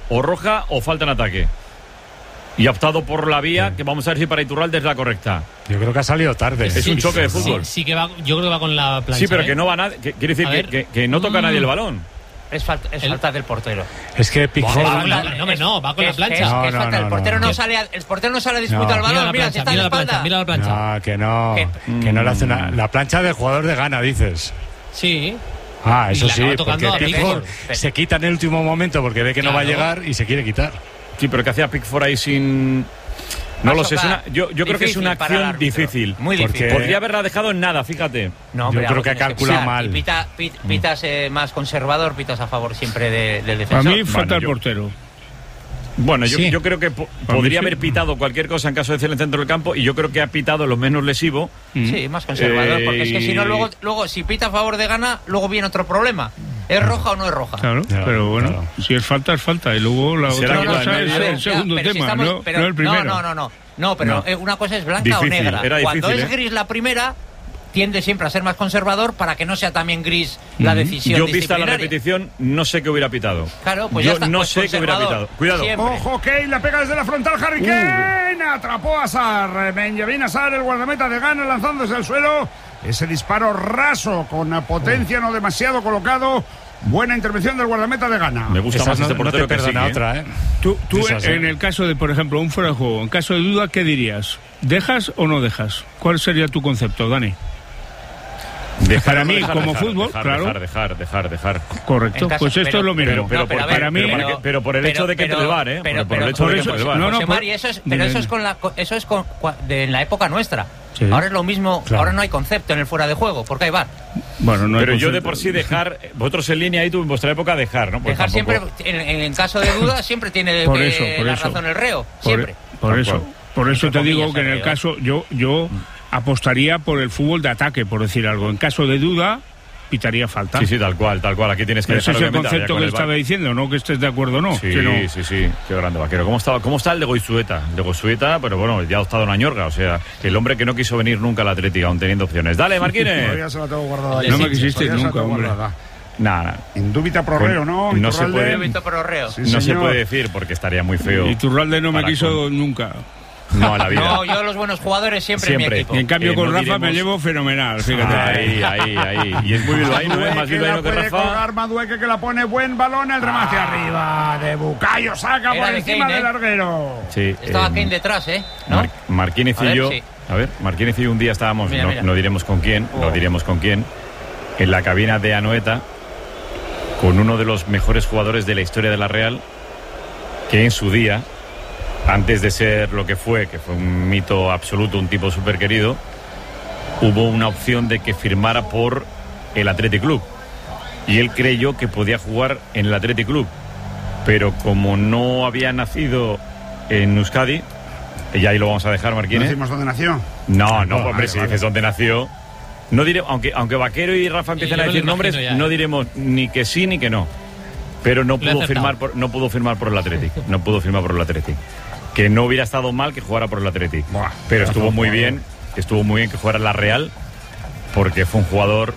o falta en ataque. Y ha optado por la vía que vamos a ver si para Iturralde es la correcta. Yo creo que ha salido tarde. Es un choque de Sí, fútbol. sí que va, yo creo que va con la plancha. Sí, pero ¿eh? que no va nadie. Quiere decir A ver. que no toca nadie el balón. Es falta del portero. Es que Pickford... Va con la- no, va con la plancha. No, Es falta. no, El portero no. no sale a disputar el Mira balón. la Mira, si plancha, está en mira la la plancha, espalda. mira la plancha. No, que no. ¿Qué? Que no le hace una... La plancha del jugador de Ghana, dices. Sí. Ah, eso Y la sí, acaba tocando porque a Pickford Pickford. se quita en el último momento porque ve que no va a Claro. llegar y se quiere quitar. Sí, pero que hacía Pickford ahí sin. No Va a lo sé, es chocar. una- yo creo que es Difícil una para el acción árbitro. difícil. Muy Porque- difícil. Podría haberla dejado en nada, fíjate. No, hombre, Yo creo algo que tienes calcula pisar. mal. Y pitas más conservador, pitas a favor siempre del Para defensor. mí falta el yo- portero. Bueno, Sí. yo creo que mí podría sí. haber pitado cualquier cosa en caso de ser en el centro del campo y yo creo que ha pitado lo menos lesivo. Sí, más conservador, porque es que si no, luego si pita a favor de Ghana, luego viene otro problema. ¿Es roja o no es roja? Claro, Claro, pero bueno, claro. si es falta, es falta. Y luego la ¿Será otra que la cosa de es medio? el segundo pero si tema, estamos- no, pero- no el primero. No, pero No. una cosa es blanca Difícil, o negra. era Cuando difícil, es ¿eh? gris la primera, tiende siempre a ser más conservador para que no sea también gris la decisión Yo, vista la disciplinaria. repetición, no sé qué hubiera pitado. Claro, pues yo ya está, no pues sé qué hubiera conservador. pitado. Cuidado. Siempre. Ojo, Kane, la pega desde la frontal, Harry Kane, atrapó a Sarr, Benjamin Azar, el guardameta de Ghana, lanzándose al suelo, ese disparo raso, con potencia, no demasiado colocado, buena intervención del guardameta de Ghana. Me gusta Esa más no, este no portero te que perdona sí, ¿eh? otra, ¿eh? Tú Esas, en el caso de, por ejemplo, un fuera de juego, en caso de duda, ¿qué dirías? ¿Dejas o no dejas? ¿Cuál sería tu concepto, Dani? Dejar, Para no mí, dejar, como dejar, fútbol, dejar, claro. dejar. Correcto, En caso- pues esto pero- es lo mismo. pero- No, a ver, para mí, pero por el hecho de que entre el VAR, ¿eh? Por el hecho de que entre el VAR. no, José por- Mari, eso es en la época nuestra. Sí. Ahora es lo mismo, Claro. ahora no hay concepto en el fuera de juego, porque hay VAR. Bueno, no hay Pero yo de concepto. por sí dejar, vosotros en línea ahí tú en vuestra época dejar, ¿no? Pues Dejar tampoco- siempre, en caso de duda, siempre tiene Por eso, por la eso. razón el reo. Por- Siempre. Por Tal eso, cual. por eso te Entre digo comillas, que en el arriba. caso, yo apostaría por el fútbol de ataque, por decir algo. En caso de duda, pitaría falta. Sí, tal cual. Aquí tienes que Ese dejar es el obviamente, concepto con que el VAR. estaba diciendo, no que estés de acuerdo o no. Sí, sino- sí, qué grande vaquero. ¿Cómo está el de Goizueta? El de Goizueta, pero bueno, ya ha adoptado una ñorga, o sea, que el hombre que no quiso venir nunca al Atlético, aún teniendo opciones. Dale, Marquines. Todavía se la tengo guardada. No me Sí, quisiste todavía se la nunca, tengo hombre. guardada. Nada, Indubita pro reo, ¿no? No se Iturralde. puede. Víctor Perorreo. Sí, no se señor. puede decir porque estaría muy feo. Y Turralde no me Para quiso con- nunca. No a la vida. No, yo los buenos jugadores siempre, en mi Siempre. equipo. Y en cambio con no Rafa me diremos- llevo fenomenal, fíjate. Ahí. Y es muy bilbaíno, ¿eh? Más Madueque bilbaíno la que puede Rafa. colgar, Madueque que la pone, buen balón, el remate arriba de Bukayo, saca Era por de encima Kane, del ¿eh? larguero. Sí, Estaba Kane detrás, ¿no? Marquínez A y ver, yo. sí. A ver, Marquínez y yo un día estábamos, Mira, mira. no diremos con quién, Oh. no diremos con quién, en la cabina de Anoeta, con uno de los mejores jugadores de la historia de la Real, que en su día, antes de ser lo que fue un mito absoluto, un tipo súper querido, hubo una opción de que firmara por el Athletic Club. y él creyó que podía jugar en el Athletic Club, pero como no había nacido en Euskadi, y ahí lo vamos a dejar, Marquines. ¿No decimos dónde nació? No, hombre, si dices dónde nació, no diré, aunque Vaquero y Rafa empiecen a decir nombres, no diremos ni que sí ni que no. Pero no pudo firmar por el Athletic. No pudo firmar por el Athletic. Que no hubiera estado mal que jugara por el Athletic. Pero estuvo muy bien que jugara en la Real, porque fue un jugador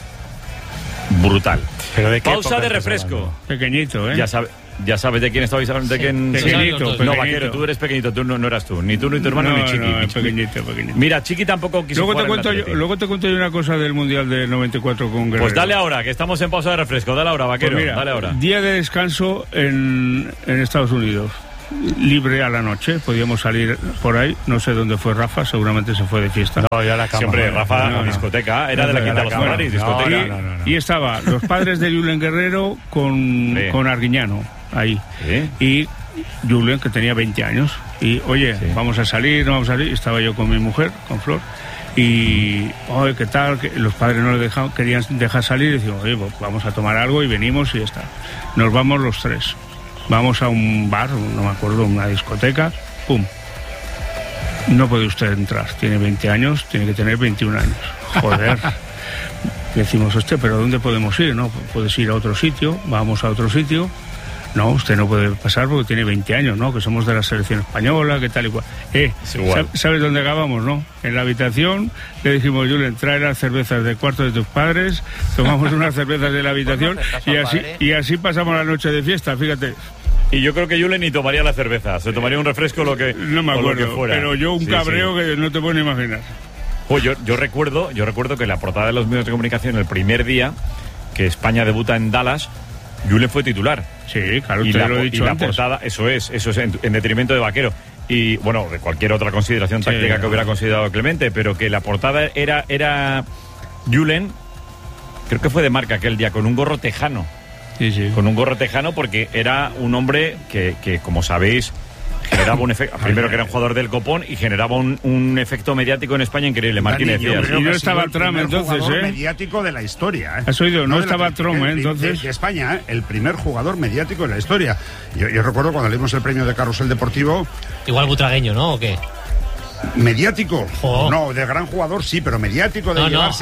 brutal. ¿Pero de qué pausa de refresco? Pequeñito, ¿eh? Ya sabes de quién estabais hablando. ¿De quién? Pequeñito. No, Vaquero, tú eres pequeñito, tú no eras tú. Ni tú, ni tu hermano, ni Chiqui. No, pequeñito. Mira, Chiqui tampoco quiso jugar en el Athletic. Luego te cuento yo una cosa del Mundial del 94 con Guerrero. Pues dale ahora, que estamos en pausa de refresco. Dale ahora, Vaquero, Pues mira, dale ahora. Día de descanso en Estados Unidos. Libre a la noche, podíamos salir por ahí. No sé dónde fue Rafa, seguramente se fue de fiesta. No, ya la cama. Siempre, Rafa, discoteca, era de la Quinta de los Ferraris, discoteca. Y estaba los padres de Julen Guerrero con Arguiñano ahí. Sí. Y Julen, que tenía 20 años. Y, oye, vamos a salir. Estaba yo con mi mujer, con Flor. Y, oye, ¿qué tal? Que los padres no le dejaban, querían dejar salir. Y decimos, oye, pues vamos a tomar algo y venimos y ya está. Nos vamos los tres. Vamos a un bar, no me acuerdo, una discoteca. ¡Pum! No puede usted entrar. Tiene 20 años, tiene que tener 21 años. Joder. Decimos, hostia, ¿pero dónde podemos ir? No, puedes ir a otro sitio. Vamos a otro sitio. No, usted no puede pasar porque tiene 20 años, ¿no? Que somos de la selección española, que tal y cual. ¿Sabes dónde acabamos, no? En la habitación le dijimos, Julen, trae las cervezas del cuarto de tus padres, tomamos unas cervezas de la habitación y así pasamos la noche de fiesta, fíjate. Y yo creo que Julen ni tomaría la cerveza, se tomaría un refresco no me acuerdo, lo que fuera. Pero yo un cabreo que no te puedes ni imaginar. Pues yo recuerdo que la portada de los medios de comunicación el primer día que España debuta en Dallas, Julen fue titular. Sí, claro, te lo he dicho y antes. La portada, eso es en detrimento de Vaquero. Y bueno, de cualquier otra consideración táctica que hubiera considerado Clemente, pero que la portada era Julen, creo que fue de marca aquel día, con un gorro tejano. Sí. Con un gorro tejano, porque era un hombre que como sabéis, generaba un efecto. Primero que era un jugador del copón y generaba un efecto mediático en España increíble. Martínez decía. Y no estaba Trump entonces, mediático de la historia, ¿Has oído? No estaba Trump entonces. De España, el primer jugador mediático de la historia. Yo recuerdo cuando le dimos el premio de Carrusel Deportivo. Igual butragueño, ¿no? ¿O qué? ¿Mediático? No, de gran jugador sí, pero mediático de llevarse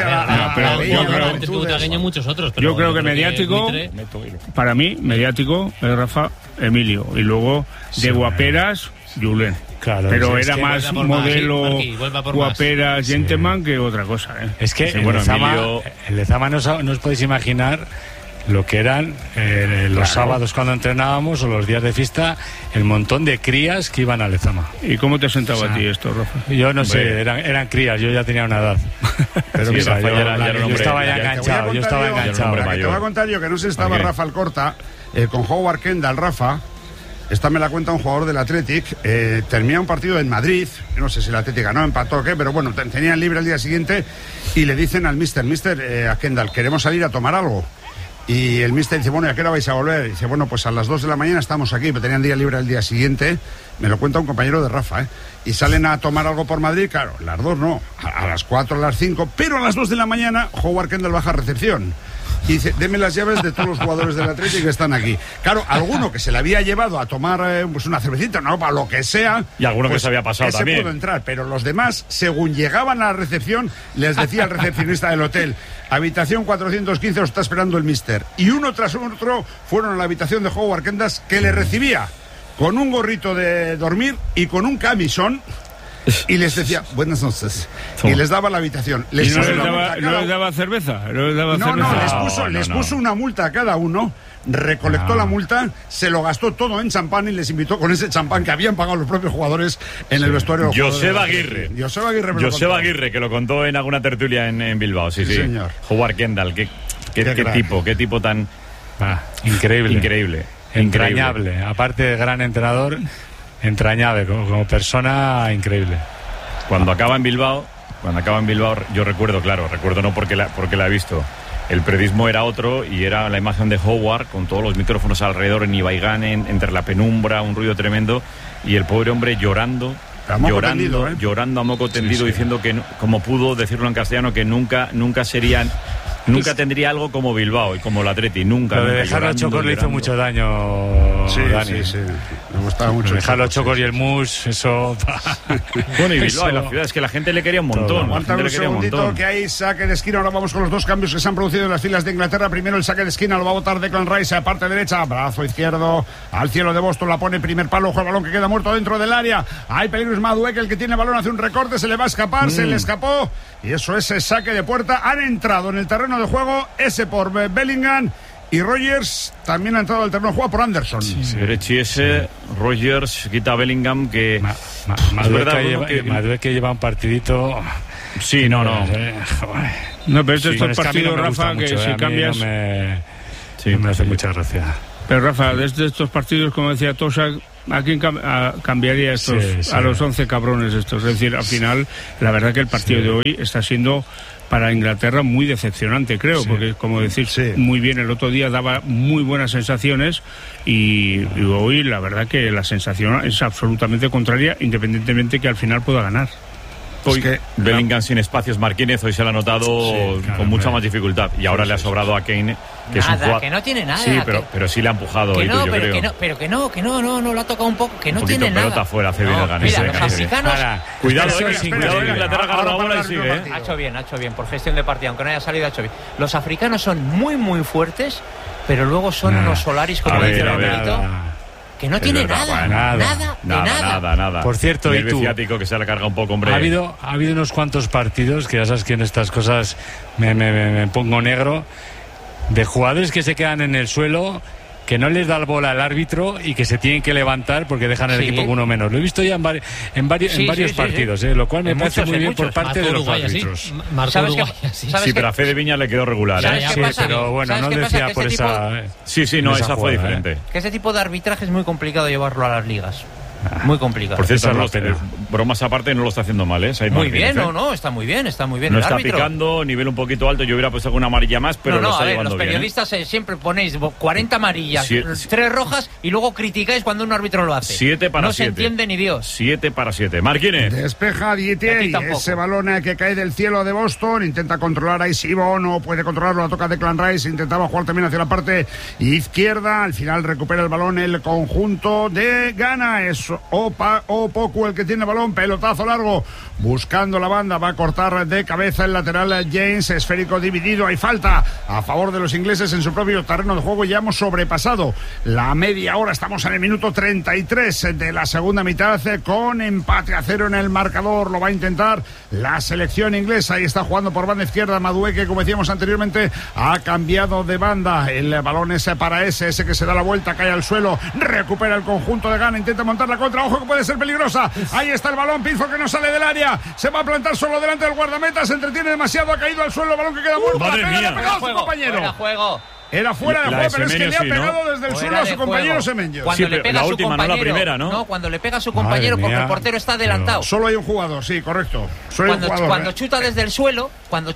butragueño muchos otros. Pero yo creo que mediático, para mí, mediático es Rafa Emilio. Y luego de guaperas, Julen. Claro, pero era más modelo guaperas, gentleman que otra cosa. Es que el Lezama no os podéis imaginar lo que eran los sábados cuando entrenábamos o los días de fiesta, el montón de crías que iban a Lezama. ¿Y cómo te sentaba a ti esto, Rafa? Yo no sé, eran crías, yo ya tenía una edad. Pero sí, Rafa, yo estaba ya enganchado. Te voy a contar yo que no sé si estaba Rafa Alcorta con Howard Kendall, Rafa. Esta me la cuenta un jugador del Athletic. Termina un partido en Madrid. No sé si el Athletic ganó, empató o qué, pero bueno, tenían libre el día siguiente y le dicen al mister, a Kendall, queremos salir a tomar algo. Y el mister dice, bueno, ¿y a qué hora vais a volver? Y dice, bueno, pues a las 2 de la mañana estamos aquí, pero tenían día libre el día siguiente. Me lo cuenta un compañero de Rafa, Y salen a tomar algo por Madrid, claro, las 2 no, a las 4, a las 5, pero a las 2 de la mañana Howard Kendall baja a recepción. Y dice, deme las llaves de todos los jugadores del Atlético que están aquí. Claro, alguno que se le había llevado a tomar pues una cervecita, no, para lo que sea. Y alguno pues, que se había pasado ese también. pudo entrar, pero los demás, según llegaban a la recepción, les decía el recepcionista del hotel, habitación 415, os está esperando el mister. Y uno tras otro fueron a la habitación de Howard Kendall, que le recibía con un gorrito de dormir y con un camisón. Y les decía, buenas noches. Y les daba la habitación. ¿Y no les daba cerveza? Les puso una multa a cada uno. Recolectó la multa, se lo gastó todo en champán y les invitó con ese champán que habían pagado los propios jugadores en el vestuario. Joseba Aguirre, que lo contó en alguna tertulia en Bilbao. Sí, señor. Howard Kendall, qué tipo tan increíble. Entrañable. Aparte de gran entrenador, entrañable, como persona increíble. Cuando acaba en Bilbao, yo recuerdo no porque la he visto. El periodismo era otro y era la imagen de Howard con todos los micrófonos alrededor en Ibaigán, entre la penumbra, un ruido tremendo, y el pobre hombre llorando a moco tendido, diciendo que, como pudo decirlo en castellano, que nunca serían Nunca tendría algo como Bilbao y como el Atleti, nunca. Lo de dejar los chocos le hizo mucho daño, Dani. Sí. Me gustaba mucho. Dejar los chocos y el mus, eso... Bueno, y Bilbao, en la ciudad, es que la gente le quería un montón. Aguanta un segundito, que hay saque de esquina. Ahora vamos con los dos cambios que se han producido en las filas de Inglaterra. Primero el saque de esquina, lo va a botar Declan Rice, parte derecha, brazo izquierdo, al cielo de Boston, la pone primer palo, juega el balón que queda muerto dentro del área. Hay peligro, es Madueke el que tiene el balón, hace un recorte, se le va a escapar, se le escapó. Y eso es saque de puerta. Han entrado en el terreno de juego, ese por Bellingham. Y Rogers también ha entrado al terreno de juego por Anderson. Berechi ese, Rogers, quita a Bellingham, que... Madueke lleva un partidito... Sí, no. No, pero estos partidos, Rafa, que si cambias... No me hace mucha gracia. Pero Rafa, desde estos partidos, como decía Tosa, ¿a quién cambiaría estos? A los 11 cabrones estos. Es decir, al final, la verdad que el partido de hoy está siendo para Inglaterra muy decepcionante, creo, porque como decís muy bien, el otro día daba muy buenas sensaciones y hoy la verdad que la sensación es absolutamente contraria, independientemente que al final pueda ganar. Hoy que Bellingham sin espacios, Marquínez hoy se lo ha notado con mucha más dificultad y ahora le ha sobrado a Kane, que es un jugador que no tiene nada. Sí, pero sí le ha empujado hoy, yo creo. Que no, lo ha tocado un poco, que no tiene nada. Pelota fuera, hace bien el Ganes. Mira, los africanos... Cuidado, Inglaterra agarra la bola y sigue. Ha hecho bien, por gestión de partida, aunque no haya salido, ha hecho bien. Los africanos son muy, muy fuertes, pero luego son unos Solaris, como dice el abuelito. Que no tiene nada. Por cierto, y el ciático que se le carga un poco, hombre. Ha habido unos cuantos partidos, que ya sabes que en estas cosas me pongo negro, de jugadores que se quedan en el suelo, que no les da el bola al árbitro y que se tienen que levantar porque dejan el equipo con uno menos. Lo he visto ya en varios partidos, lo cual me parece muy bien por parte de los árbitros. Sí, pero a Fede Viña le quedó regular. Pero bueno, no decía por esa... esa fue diferente. Que ese tipo de arbitraje es muy complicado llevarlo a las ligas. Muy complicado. Por cierto, bromas aparte, no lo está haciendo mal, muy bien, está muy bien. No está picando, nivel un poquito alto. Yo hubiera puesto alguna amarilla más, pero lo está llevando bien. Los periodistas siempre ponéis 40 amarillas, 3 rojas y luego criticáis cuando un árbitro lo hace. 7 para 7. No se entiende ni Dios. 7 para 7. Marquínez. Despeja Dietier, ese balón que cae del cielo de Boston. Intenta controlar a Isibo, no puede controlarlo, la toca Declan Rice. Intentaba jugar también hacia la parte izquierda. Al final recupera el balón el conjunto de Ghana. Es Opoku el que tiene el balón, pelotazo largo, buscando la banda, va a cortar de cabeza el lateral James, esférico dividido, hay falta a favor de los ingleses en su propio terreno de juego. Ya hemos sobrepasado la media hora, estamos en el minuto 33 de la segunda mitad, con empate a 0 en el marcador. Lo va a intentar la selección inglesa y está jugando por banda izquierda. Madueke, como decíamos anteriormente, ha cambiado de banda, el balón es para ese que se da la vuelta, cae al suelo, recupera el conjunto de Ghana, intenta montar la contra, ojo que puede ser peligrosa, ahí está el balón, Pickford que no sale del área, se va a plantar solo delante del guardameta, se entretiene demasiado, ha caído al suelo, el balón que queda muerto, madre mía, le ha pegado a su compañero. Era fuera de juego, pero es que le ha pegado desde el suelo a su compañero Semenyo. Cuando le pega la a su última, compañero, no la primera, ¿no? No, cuando le pega a su compañero porque el portero está adelantado. Solo hay un jugador, sí, correcto. Cuando chuta desde el suelo,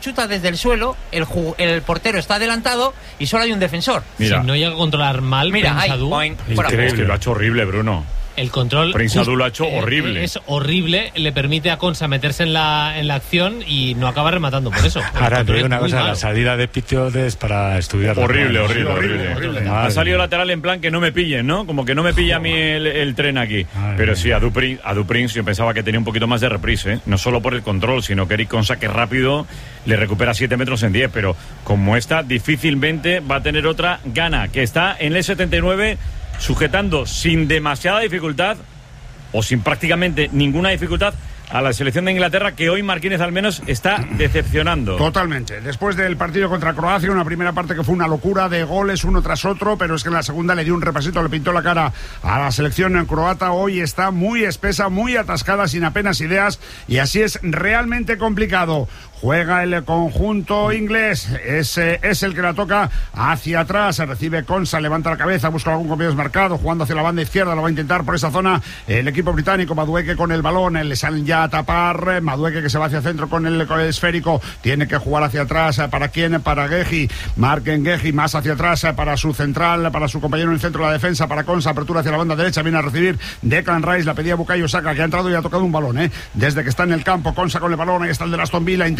el portero está adelantado y solo hay un defensor. Mira. Si no llega a controlar mal, es que lo ha hecho horrible, Bruno. El control Prince Adu lo ha hecho horrible. Es horrible, le permite a Konsa meterse en la acción y no acaba rematando por eso. Ahora te digo una cosa, la salida de Pitio es para estudiar. Horrible. Ha salido lateral en plan que no me pillen, ¿no? Como que no me pilla a mí el tren aquí. Pero sí, a Duprince yo pensaba que tenía un poquito más de reprise, ¿eh? No solo por el control, sino que Eric Konsa, que rápido le recupera 7 metros en 10, pero como esta, difícilmente va a tener otra Ghana, que está en el 79, sujetando sin demasiada dificultad o sin prácticamente ninguna dificultad a la selección de Inglaterra, que hoy Marquínez al menos está decepcionando. Totalmente. Después del partido contra Croacia, una primera parte que fue una locura de goles uno tras otro, pero es que en la segunda le dio un repasito, le pintó la cara a la selección croata. Hoy está muy espesa, muy atascada, sin apenas ideas, y así es realmente complicado. Juega el conjunto inglés, ese es el que la toca hacia atrás, recibe Konsa, levanta la cabeza, busca algún compañero desmarcado, jugando hacia la banda izquierda, lo va a intentar por esa zona el equipo británico. Madueke con el balón, le salen ya a tapar, Madueke que se va hacia el centro con el esférico, tiene que jugar hacia atrás, ¿para quién? Para Gehi, marquen Gehi, más hacia atrás para su central, para su compañero en el centro de la defensa, para Konsa, apertura hacia la banda derecha, viene a recibir Declan Rice, la pedía Bukayo Saka, que ha entrado y ha tocado un balón, desde que está en el campo. Konsa con el balón, ahí está el de Aston Villa, intenta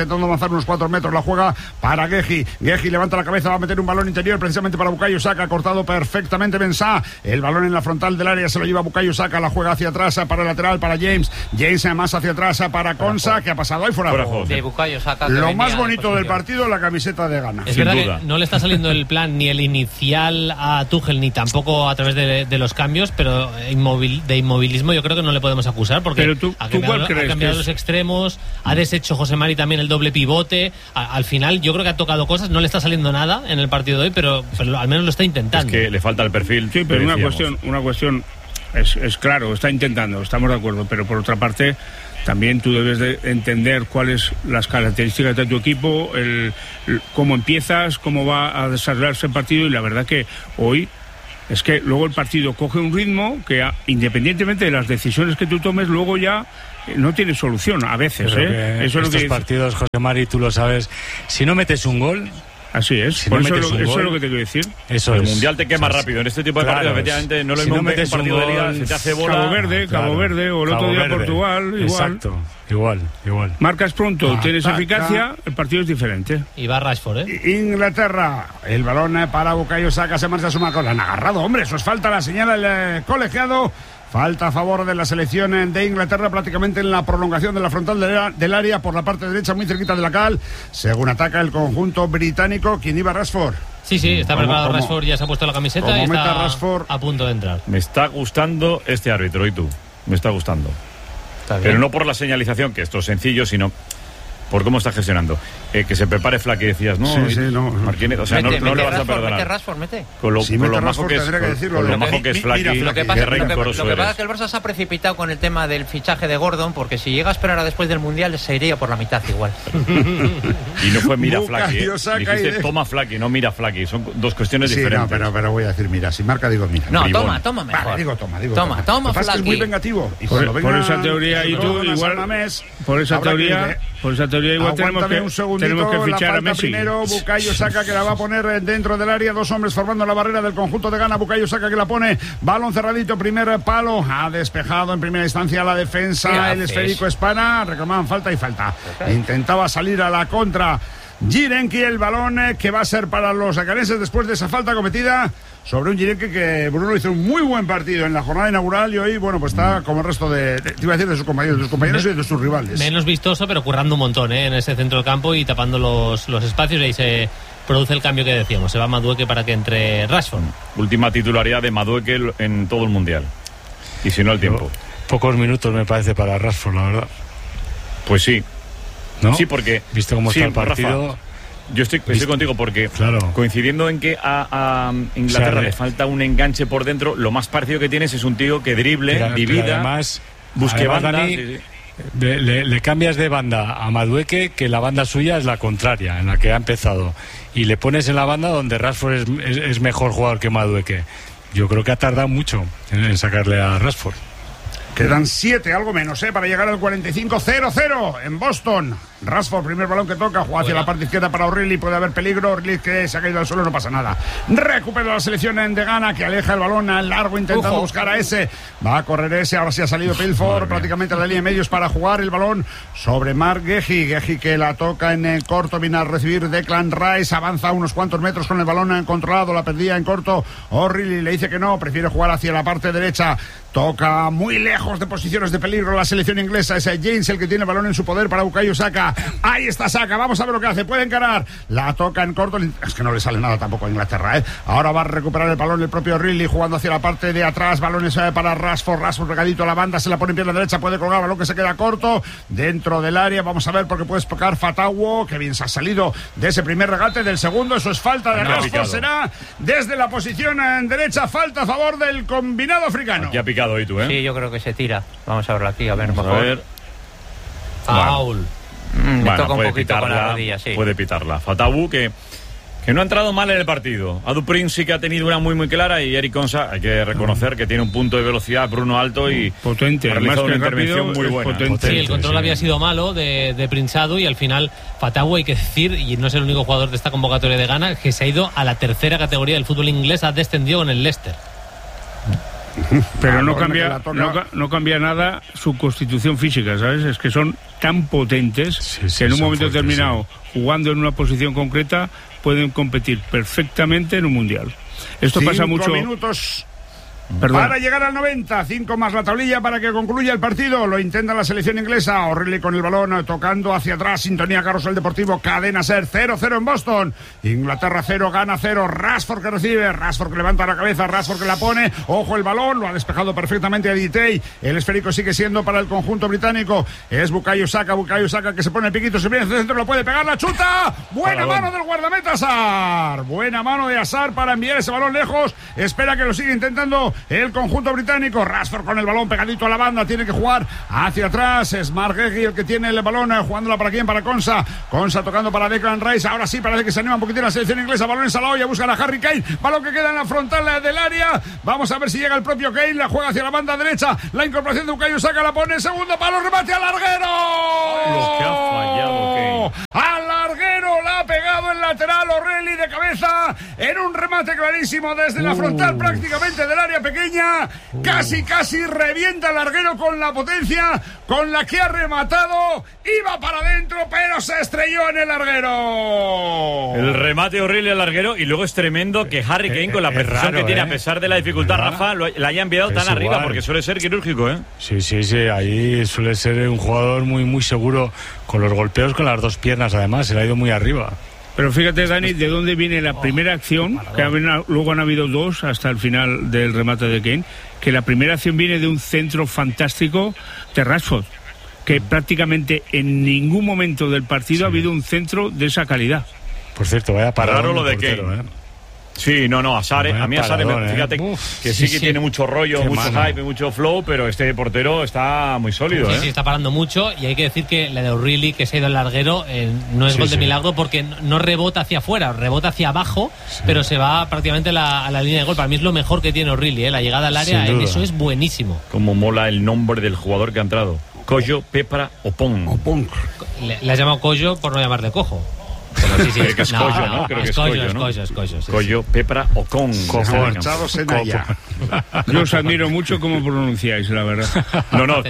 intentando avanzar unos 4 metros, la juega para Geji. Geji levanta la cabeza, va a meter un balón interior precisamente para Bukayo Saka, cortado perfectamente Mensah. El balón en la frontal del área se lo lleva Bukayo Saka, la juega hacia atrás para el lateral para James más hacia atrás para Konsa, que ha pasado ahí fuera de juego. De Bukayo Saka, lo más bonito del partido, la camiseta de Ghana. Es verdad que no le está saliendo el plan ni el inicial a Tuchel ni tampoco a través de los cambios, pero de inmovilismo yo creo que no le podemos acusar, porque ha cambiado los extremos, ha deshecho José Mari también el doble pivote. Al final yo creo que ha tocado cosas, no le está saliendo nada en el partido de hoy, pero al menos lo está intentando. Es que le falta el perfil. Sí, pero una cuestión es claro, está intentando, estamos de acuerdo, pero por otra parte también tú debes de entender cuáles las características de tu equipo, cómo empiezas, cómo va a desarrollarse el partido, y la verdad que hoy es que luego el partido coge un ritmo que independientemente de las decisiones que tú tomes, luego ya no tiene solución a veces. Eso es lo que partidos, José Mari, tú lo sabes, si no metes un gol... Así es, si por no eso es lo que te quiero decir. Eso el Mundial te quema rápido. En este tipo de partidos, efectivamente, no lo mismo un partido de liga, se te hace bola. Cabo Verde, o el otro día Portugal, igual. Exacto, igual. Marcas pronto, tienes eficacia, el partido es diferente. Y va Rashford, Inglaterra, el balón para Bukayo Saka, se marcha a su marco. Le han agarrado, hombre, eso es falta, la señala el colegiado. Falta a favor de la selección de Inglaterra, prácticamente en la prolongación de la frontal del área, por la parte derecha, muy cerquita de la cal, según ataca el conjunto británico. ¿Quién iba? Rashford. Sí, está preparado Rashford, ya se ha puesto la camiseta y está Rashford a punto de entrar. Me está gustando este árbitro, ¿y tú? Me está gustando. Pero no por la señalización, que esto es sencillo, sino por cómo está gestionando. Que se prepare Flaky, decías, ¿no? Sí, no. Martínez, o sea, no le vas a perdonar. Mete. Con lo majo que es Flaky, lo que pasa es que el Barça se ha precipitado con el tema del fichaje de Gordon, porque si llega a esperar a después del Mundial se iría por la mitad igual. Y no fue mira Flaky, dijiste toma Flaky, no mira Flaky, son dos cuestiones diferentes. No, pero voy a decir mira, si marca digo mira. No, toma mejor. Vale, digo toma Flaky. Es muy vengativo. Y por esa teoría y tú igual, por esa teoría igual tenemos que fichar a Messi. Primero Bukayo Saka, que la va a poner dentro del área, dos hombres formando la barrera del conjunto de Ghana. Bukayo Saka que la pone, balón cerradito, primer palo, ha despejado en primera instancia la defensa, el esférico hispana, reclamaban falta y falta. Intentaba salir a la contra Jirenki, el balón que va a ser para los ganeses después de esa falta cometida sobre un Jirenki que Bruno hizo un muy buen partido en la jornada inaugural, y hoy, bueno, pues está como el resto de sus compañeros y de sus rivales. Menos vistoso, pero currando un montón en ese centro del campo y tapando los espacios, y ahí se produce el cambio que decíamos. Se va Madueke para que entre Rashford. Última titularidad de Madueke en todo el Mundial. Y si no, el tiempo. Pocos minutos me parece para Rashford, la verdad. Pues sí. ¿No? Sí, porque... Visto cómo está el partido... Rafa, yo estoy contigo porque coincidiendo en que a Inglaterra le falta un enganche por dentro, lo más parecido que tienes es un tío que drible, divida, además, busque banda. Dani, le cambias de banda a Madueke, que la banda suya es la contraria, en la que ha empezado, y le pones en la banda donde Rashford es mejor jugador que Madueke. Yo creo que ha tardado mucho en sacarle a Rashford. Quedan 7, algo menos, para llegar al 45-0-0 en Boston. Rashford, primer balón que toca, juega hacia la parte izquierda para O'Reilly, puede haber peligro. O'Reilly que se ha caído al suelo, no pasa nada. Recupera la selección de Ghana, que aleja el balón al largo, intentando buscar a ese. Va a correr ese, ahora sí ha salido Pilford, prácticamente a la línea de medios para jugar el balón sobre Mark Gehi. Gehi que la toca en el corto, viene a recibir Declan Rice, avanza unos cuantos metros con el balón controlado, la perdía en corto. O'Reilly le dice que no, prefiere jugar hacia la parte derecha. Toca muy lejos de posiciones de peligro la selección inglesa. Es James el que tiene el balón en su poder para Bukayo Saka. Ahí está Saka, vamos a ver lo que hace. Puede encarar, la toca en corto. Es que no le sale nada tampoco a Inglaterra, Ahora va a recuperar el balón el propio Ridley, jugando hacia la parte de atrás. Balones para Rashford regadito a la banda, se la pone en pierna derecha, puede colgar, balón que se queda corto dentro del área. Vamos a ver porque puede tocar Fatawu, que bien se ha salido de ese primer regate. Del segundo, eso es falta de Rashford. Será desde la posición en derecha, falta a favor del combinado africano. Aquí ha picado hoy tú, Sí, yo creo que se tira. Vamos a verlo aquí, a ver. Foul. Le toca un poquito con la rodilla, sí. Puede pitarla. Fatawu que no ha entrado mal en el partido. Adu Prince sí que ha tenido una muy muy clara, y Eric Konsa hay que reconocer que tiene un punto de velocidad, Bruno alto y potente, además una intervención muy buena. Sí, el control había sido malo de Prince Adu, y al final Fatawu, hay que decir, y no es el único jugador de esta convocatoria de Ghana, que se ha ido a la tercera categoría del fútbol inglés, ha descendido con el Leicester. Pero no Balón que cambia, la toca. no cambia nada su constitución física, ¿sabes? Es que son tan potentes que en un momento determinado, jugando en una posición concreta, pueden competir perfectamente en un mundial. Esto pasa mucho. 5 minutos. Perdón. Para llegar al 90, 5 más la tablilla para que concluya el partido. Lo intenta la selección inglesa. O'Reilly con el balón, tocando hacia atrás. Sintonía Carrusel Deportivo, Cadena Ser. 0-0 en Boston. Inglaterra 0, gana 0. Rashford que recibe, Rashford que levanta la cabeza, Rashford que la pone. Ojo el balón, lo ha despejado perfectamente a Ditey. El esférico sigue siendo para el conjunto británico. Es Bukayo Saka que se pone el piquito, se viene hacia dentro, lo puede pegar, la chuta. Buena mano del guardameta Hazard. Buena mano de Hazard para enviar ese balón lejos. Espera que lo siga intentando el conjunto británico. Rashford con el balón pegadito a la banda, tiene que jugar hacia atrás. Es Marguerite el que tiene el balón, jugándola para quién, para Konsa tocando para Declan Rice. Ahora sí parece que se anima un poquitín la selección inglesa. Balón en la olla, buscan a Harry Kane, balón que queda en la frontal del área. Vamos a ver si llega el propio Kane, la juega hacia la banda derecha, la incorporación de Bukayo Saka, la pone, segundo palo, remate al larguero. Lo que ha fallado Kane. Al larguero la ha pegado el lateral O'Reilly de cabeza en un remate clarísimo desde la frontal prácticamente del área pequeña. Casi revienta el larguero con la potencia con la que ha rematado. Iba para adentro, pero se estrelló en el larguero. El remate horrible al larguero, y luego es tremendo que Harry Kane, con la precisión raro, que tiene, a pesar de la dificultad, Rafa, la haya enviado tan arriba, igual. porque suele ser quirúrgico, ¿eh? Sí, ahí suele ser un jugador muy seguro con los golpeos con las dos piernas, además, se le ha ido muy arriba. Pero fíjate, Dani, de dónde viene la primera acción, que luego han habido dos hasta el final del remate de Kane, que la primera acción viene de un centro fantástico de Rashford, que prácticamente en ningún momento del partido ha habido un centro de esa calidad. Por cierto, vaya parado. Raro lo de Kane. Sí, Hazard, a mí Hazard, fíjate que sí que tiene mucho rollo, mucho hype, mucho flow, pero este portero está muy sólido. Sí, está parando mucho, y hay que decir que la de O'Reilly, que se ha ido al larguero, no es gol de milagro, porque no rebota hacia afuera, rebota hacia abajo, pero se va prácticamente a la línea de gol. Para mí es lo mejor que tiene O'Reilly, la llegada al área, en eso es buenísimo. Como mola el nombre del jugador que ha entrado. Coyo, Pepra, Opong. Le has llamado Coyo por no llamarle cojo. Pero sí, que es Coyo, ¿no? Creo que es Coyo, ¿no? Es Coyo, sí. Coyo, Pepra o Con. Yo os admiro mucho cómo pronunciáis, la verdad. No,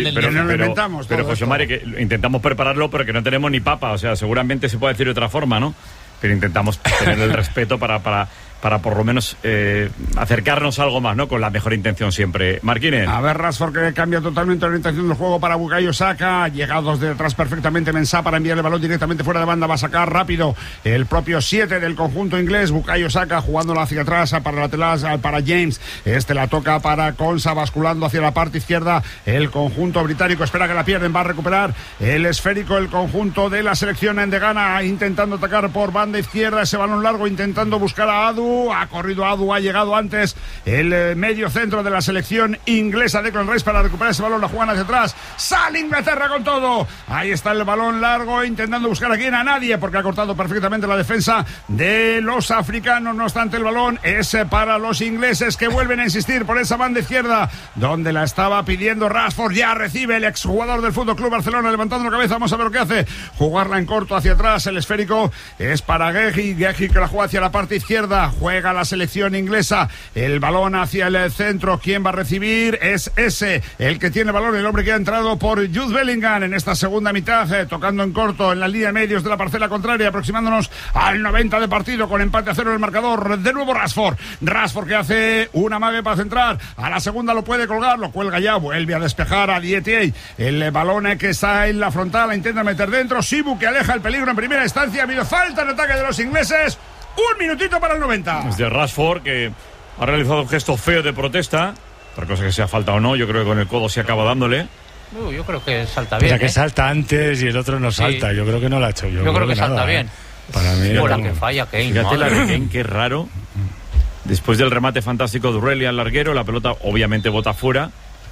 pero pero José Mari, que intentamos prepararlo, pero que no tenemos ni papa. O sea, seguramente se puede decir de otra forma, ¿no? Pero intentamos tener el respeto para por lo menos acercarnos a algo más, ¿no? Con la mejor intención siempre. Marquínez. A ver, Rashford que cambia totalmente la orientación del juego para Bukayo Saka. Llegados de atrás perfectamente Mensah para enviar el balón directamente fuera de banda. Va a sacar rápido el propio 7 del conjunto inglés. Bukayo Saka jugándola hacia atrás para lateral para James. La toca para Konsa, basculando hacia la parte izquierda. El conjunto británico espera que la pierden. Va a recuperar el esférico el conjunto de la selección de Ghana, intentando atacar por banda izquierda. Ese balón largo intentando buscar a Adu. Ha corrido Adu, ha llegado antes el medio centro de la selección inglesa, Declan Rice, para recuperar ese balón. La juegan hacia atrás. Sale Inglaterra con todo. Ahí está el balón largo, intentando buscar a quién, a nadie, porque ha cortado perfectamente la defensa de los africanos. No obstante, el balón es para los ingleses, que vuelven a insistir por esa banda izquierda, donde la estaba pidiendo Rashford. Ya recibe el exjugador del FC Barcelona, levantando la cabeza. Vamos a ver lo que hace. Jugarla en corto hacia atrás. El esférico es para Gehi, que la juega hacia la parte izquierda. Juega la selección inglesa, el balón hacia el centro. ¿Quién va a recibir? Es ese, el que tiene el balón, el hombre que ha entrado por Jude Bellingham en esta segunda mitad, tocando en corto en la línea de medios de la parcela contraria, aproximándonos al 90 de partido, con empate a 0 en el marcador. De nuevo Rashford que hace una amague para centrar, a la segunda lo puede colgar, lo cuelga ya, vuelve a despejar a Dietier, el balón que está en la frontal, la intenta meter dentro. Sibu, que aleja el peligro en primera instancia. Ha habido falta en ataque de los ingleses. Un minutito para el 90. Es de Rashford, que ha realizado un gesto feo de protesta. Otra cosa que sea falta o no, yo creo que con el codo se acaba dándole. Yo creo que salta bien. O sea, que salta antes y el otro no salta. Yo creo que no lo ha hecho. Yo creo que salta bien. Para mí. La que falla Kane. Fíjate la de Kane, qué raro. Después del remate fantástico de O'Reilly al larguero, la pelota obviamente bota fuera.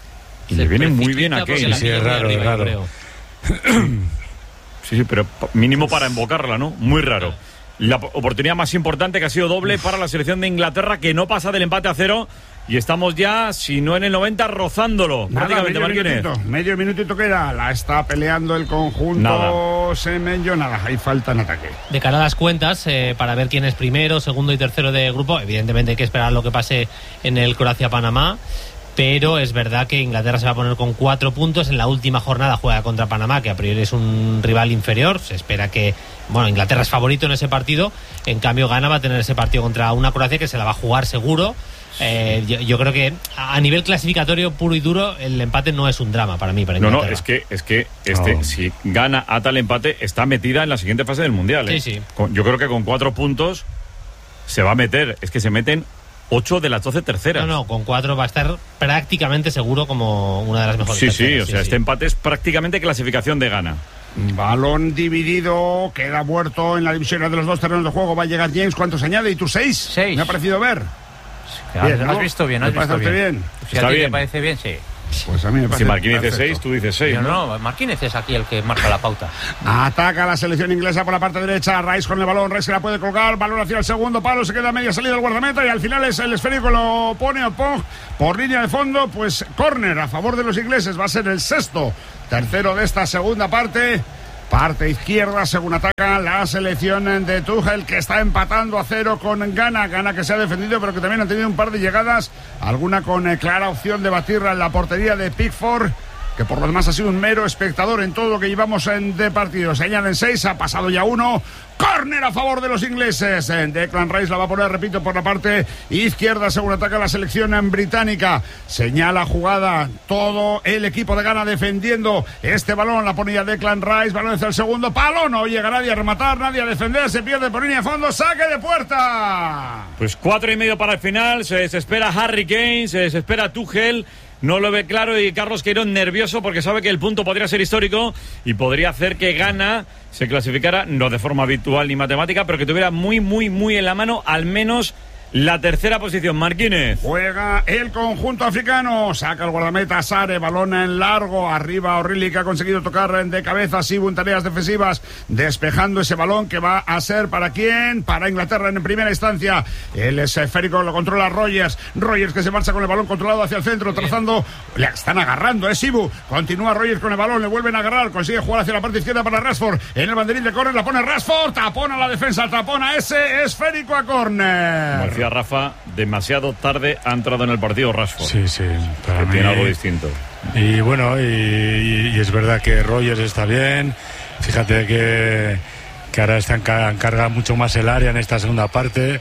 Y le viene muy bien a Kane. Sí, es raro. Sí, pero mínimo para invocarla, ¿no? Muy raro. La oportunidad más importante, que ha sido doble para la selección de Inglaterra, que no pasa del empate a 0, y estamos ya, si no en el 90, rozándolo. Medio minutito queda. La está peleando el conjunto Semenyo. Nada, hay falta en ataque. De cara a las cuentas, para ver quién es primero, segundo y tercero de grupo, evidentemente hay que esperar lo que pase en el Croacia-Panamá. pero es verdad que Inglaterra se va a poner con 4 puntos. En la última jornada juega contra Panamá, que a priori es un rival inferior. Se espera que, bueno, Inglaterra es favorito en ese partido, en cambio Ghana va a tener ese partido contra una Croacia que se la va a jugar seguro. Yo creo que a nivel clasificatorio puro y duro el empate no es un drama para mí, para Inglaterra. Es que si gana a tal empate está metida en la siguiente fase del Mundial. Sí. Yo creo que con 4 puntos se va a meter, es que se meten 8 de las 12 terceras. No, con 4 va a estar prácticamente seguro como una de las mejores terceras. Este empate es prácticamente clasificación de Ghana. Balón dividido, queda muerto en la división de los 2 terrenos de juego. Va a llegar James, ¿cuántos añade? ¿Y tú 6? 6. Me ha parecido ver. Bien, ¿no? Has visto bien. ¿Te parece bien? Si a ti te parece bien, sí. Pues a mí me parece. Si Marquínez dice perfecto. 6, tú dices 6. No, Marquínez es aquí el que marca la pauta. Ataca la selección inglesa por la parte derecha. Rice con el balón. Rice se la puede colgar. Balón hacia el segundo palo. Se queda a media salida el guardameta. Y al final es el esférico. Lo pone Opong por línea de fondo. Pues córner a favor de los ingleses. Va a ser el 6º. Tercero de esta segunda parte. Parte izquierda, según ataca la selección de Tuchel, que está empatando a 0 con Ghana. Ghana que se ha defendido, pero que también han tenido un par de llegadas. Alguna con clara opción de batirla en la portería de Pickford, que por lo demás ha sido un mero espectador en todo lo que llevamos de partido. Se añaden 6, ha pasado ya 1. Córner a favor de los ingleses. Declan Rice la va a poner, repito, por la parte izquierda, según ataca la selección británica. Señala jugada todo el equipo de Ghana defendiendo este balón. La ponía Declan Rice, balón hacia el segundo palo. No llega nadie a rematar, nadie a defender. Se pierde por línea de fondo, saque de puerta. Pues 4,5 para el final. Se desespera Harry Kane, se desespera Tuchel. No lo ve claro y Carlos Queiroz nervioso porque sabe que el punto podría ser histórico y podría hacer que Ghana se clasificara, no de forma habitual ni matemática, pero que tuviera muy en la mano al menos la tercera posición. Marquínez. Juega el conjunto africano. Saca el guardameta Sare. Balón en largo. Arriba O'Reilly, que ha conseguido tocar de cabeza. Sibu en tareas defensivas. Despejando ese balón que va a ser ¿para quién? Para Inglaterra en primera instancia. El esférico lo controla Rogers. Rogers que se marcha con el balón controlado hacia el centro. Trazando. Le están agarrando. Sibu. Continúa Rogers con el balón. Le vuelven a agarrar. Consigue jugar hacia la parte izquierda para Rashford. En el banderín de córner la pone Rashford. Tapona la defensa. Tapona ese esférico a córner. Rafa, demasiado tarde ha entrado en el partido Rashford. Sí, para que mí tiene algo distinto. Y bueno, y es verdad que Rogers está bien. Fíjate que ahora encarga mucho más el área en esta segunda parte,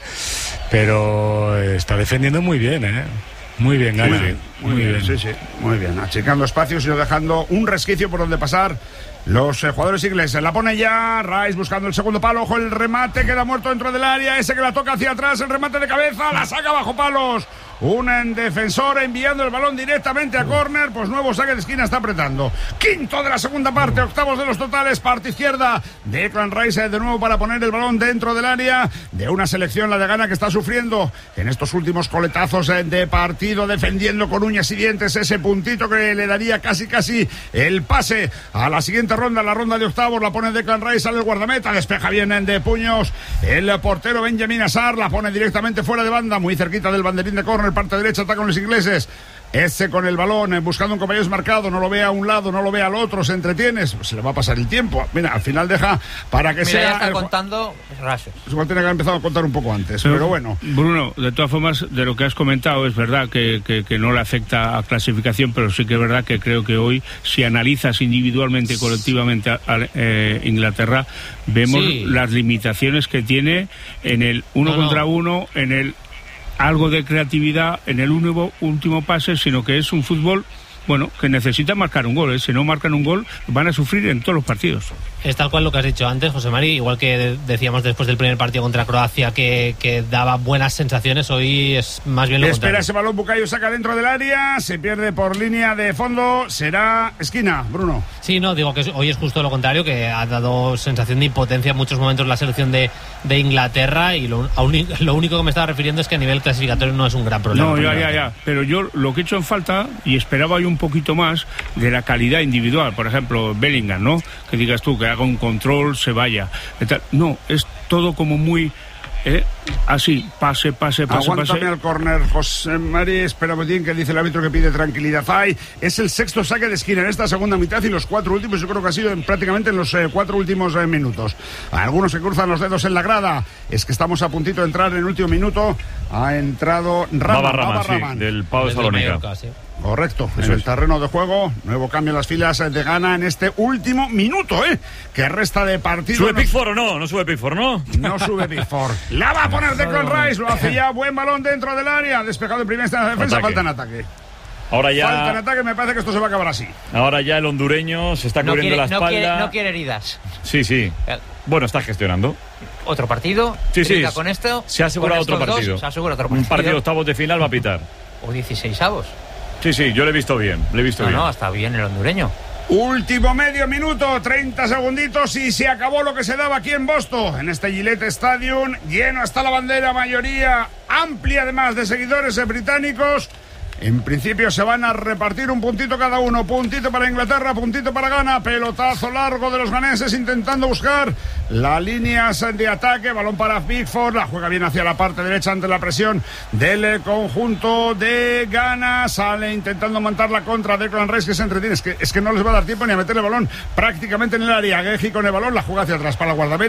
pero está defendiendo muy bien, muy bien, Ghana. Muy bien. Muy bien, achicando espacios y no dejando un resquicio por donde pasar los jugadores ingleses. La pone ya Rice buscando el segundo palo. Ojo, el remate queda muerto dentro del área. Ese que la toca hacia atrás, el remate de cabeza, la saca bajo palos. Un defensor enviando el balón directamente a córner. Pues nuevo saque de esquina, está apretando. Quinto de la segunda parte, octavos de los totales. Parte izquierda, Declan Rice de nuevo para poner el balón dentro del área de una selección, la de Ghana, que está sufriendo en estos últimos coletazos de partido, defendiendo con uñas y dientes ese puntito que le daría casi el pase a la siguiente ronda, la ronda de octavos. La pone Declan Rice, sale el guardameta, despeja bien de puños el portero Benjamin Assar, la pone directamente fuera de banda, muy cerquita del banderín de córner. Parte derecha, atacan los ingleses. Ese con el balón, buscando un compañero desmarcado, no lo ve a un lado, no lo ve al otro, se entretiene, se le va a pasar el tiempo. Mira, al final deja para que sea. Ya está contando Rashford. Igual tiene que haber empezado a contar un poco antes, pero bueno. Bruno, de todas formas, de lo que has comentado, es verdad que no le afecta a clasificación, pero sí que es verdad que creo que hoy, si analizas individualmente y colectivamente a Inglaterra, vemos las limitaciones que tiene en el uno contra uno, en el algo de creatividad en el último pase, sino que es un fútbol, bueno, que necesita marcar un gol. Si no marcan un gol, van a sufrir en todos los partidos. Es tal cual lo que has dicho antes, José Mari, igual que decíamos después del primer partido contra Croacia que daba buenas sensaciones, hoy es más bien lo contrario. Espera ese balón, Bukayo saca dentro del área, se pierde por línea de fondo, será esquina, Bruno. Sí, no, digo que hoy es justo lo contrario, que ha dado sensación de impotencia en muchos momentos la selección de Inglaterra, y lo único que me estaba refiriendo es que a nivel clasificatorio no es un gran problema. No, ya, pero yo lo que he hecho en falta, y esperaba hoy un poquito más de la calidad individual, por ejemplo, Bellingham, ¿no? Que digas tú, que haga un control, se vaya. No, es todo como muy así, pase. Aguántame al córner, José Mari, espera bien, que dice el árbitro que pide tranquilidad. Es el sexto saque de esquina en esta segunda mitad, y los 4 últimos yo creo que ha sido prácticamente en los 4 últimos minutos. Algunos se cruzan los dedos en la grada. Es que estamos a puntito de entrar en el último minuto. Ha entrado Raman, sí, del Pau de Salónica. Correcto, en el terreno de juego, nuevo cambio en las filas de Ghana en este último minuto, que resta de partido. ¿Sube Pickford o no? No sube Pickford, ¿no? No sube Pickford. La va a poner Declan Rice, lo hace ya, buen balón dentro del área, despejado en primera instancia de defensa, falta en ataque. Ahora ya... Falta en ataque, me parece que esto se va a acabar así. Ahora ya el hondureño se está cubriendo la espalda. No quiere heridas. Sí. Bueno, está gestionando. Otro partido. Sí. Con esto. Se ha asegurado otro partido. Se asegura otro partido. Un partido de octavos de final va a pitar. O 16avos. Sí, yo le he visto bien. No, está bien el hondureño. Último medio minuto, 30 segunditos y se acabó lo que se daba aquí en Boston, en este Gillette Stadium, lleno hasta la bandera, mayoría amplia además de seguidores británicos. En principio se van a repartir un puntito cada uno, puntito para Inglaterra, puntito para Ghana, pelotazo largo de los ganeses intentando buscar las líneas de ataque, balón para Pickford, la juega bien hacia la parte derecha ante la presión del conjunto de Ghana, sale intentando montar la contra de Declan Rice que se entretiene, es que no les va a dar tiempo ni a meterle el balón prácticamente en el área, Gueji con el balón, la juega hacia atrás para el guardameta.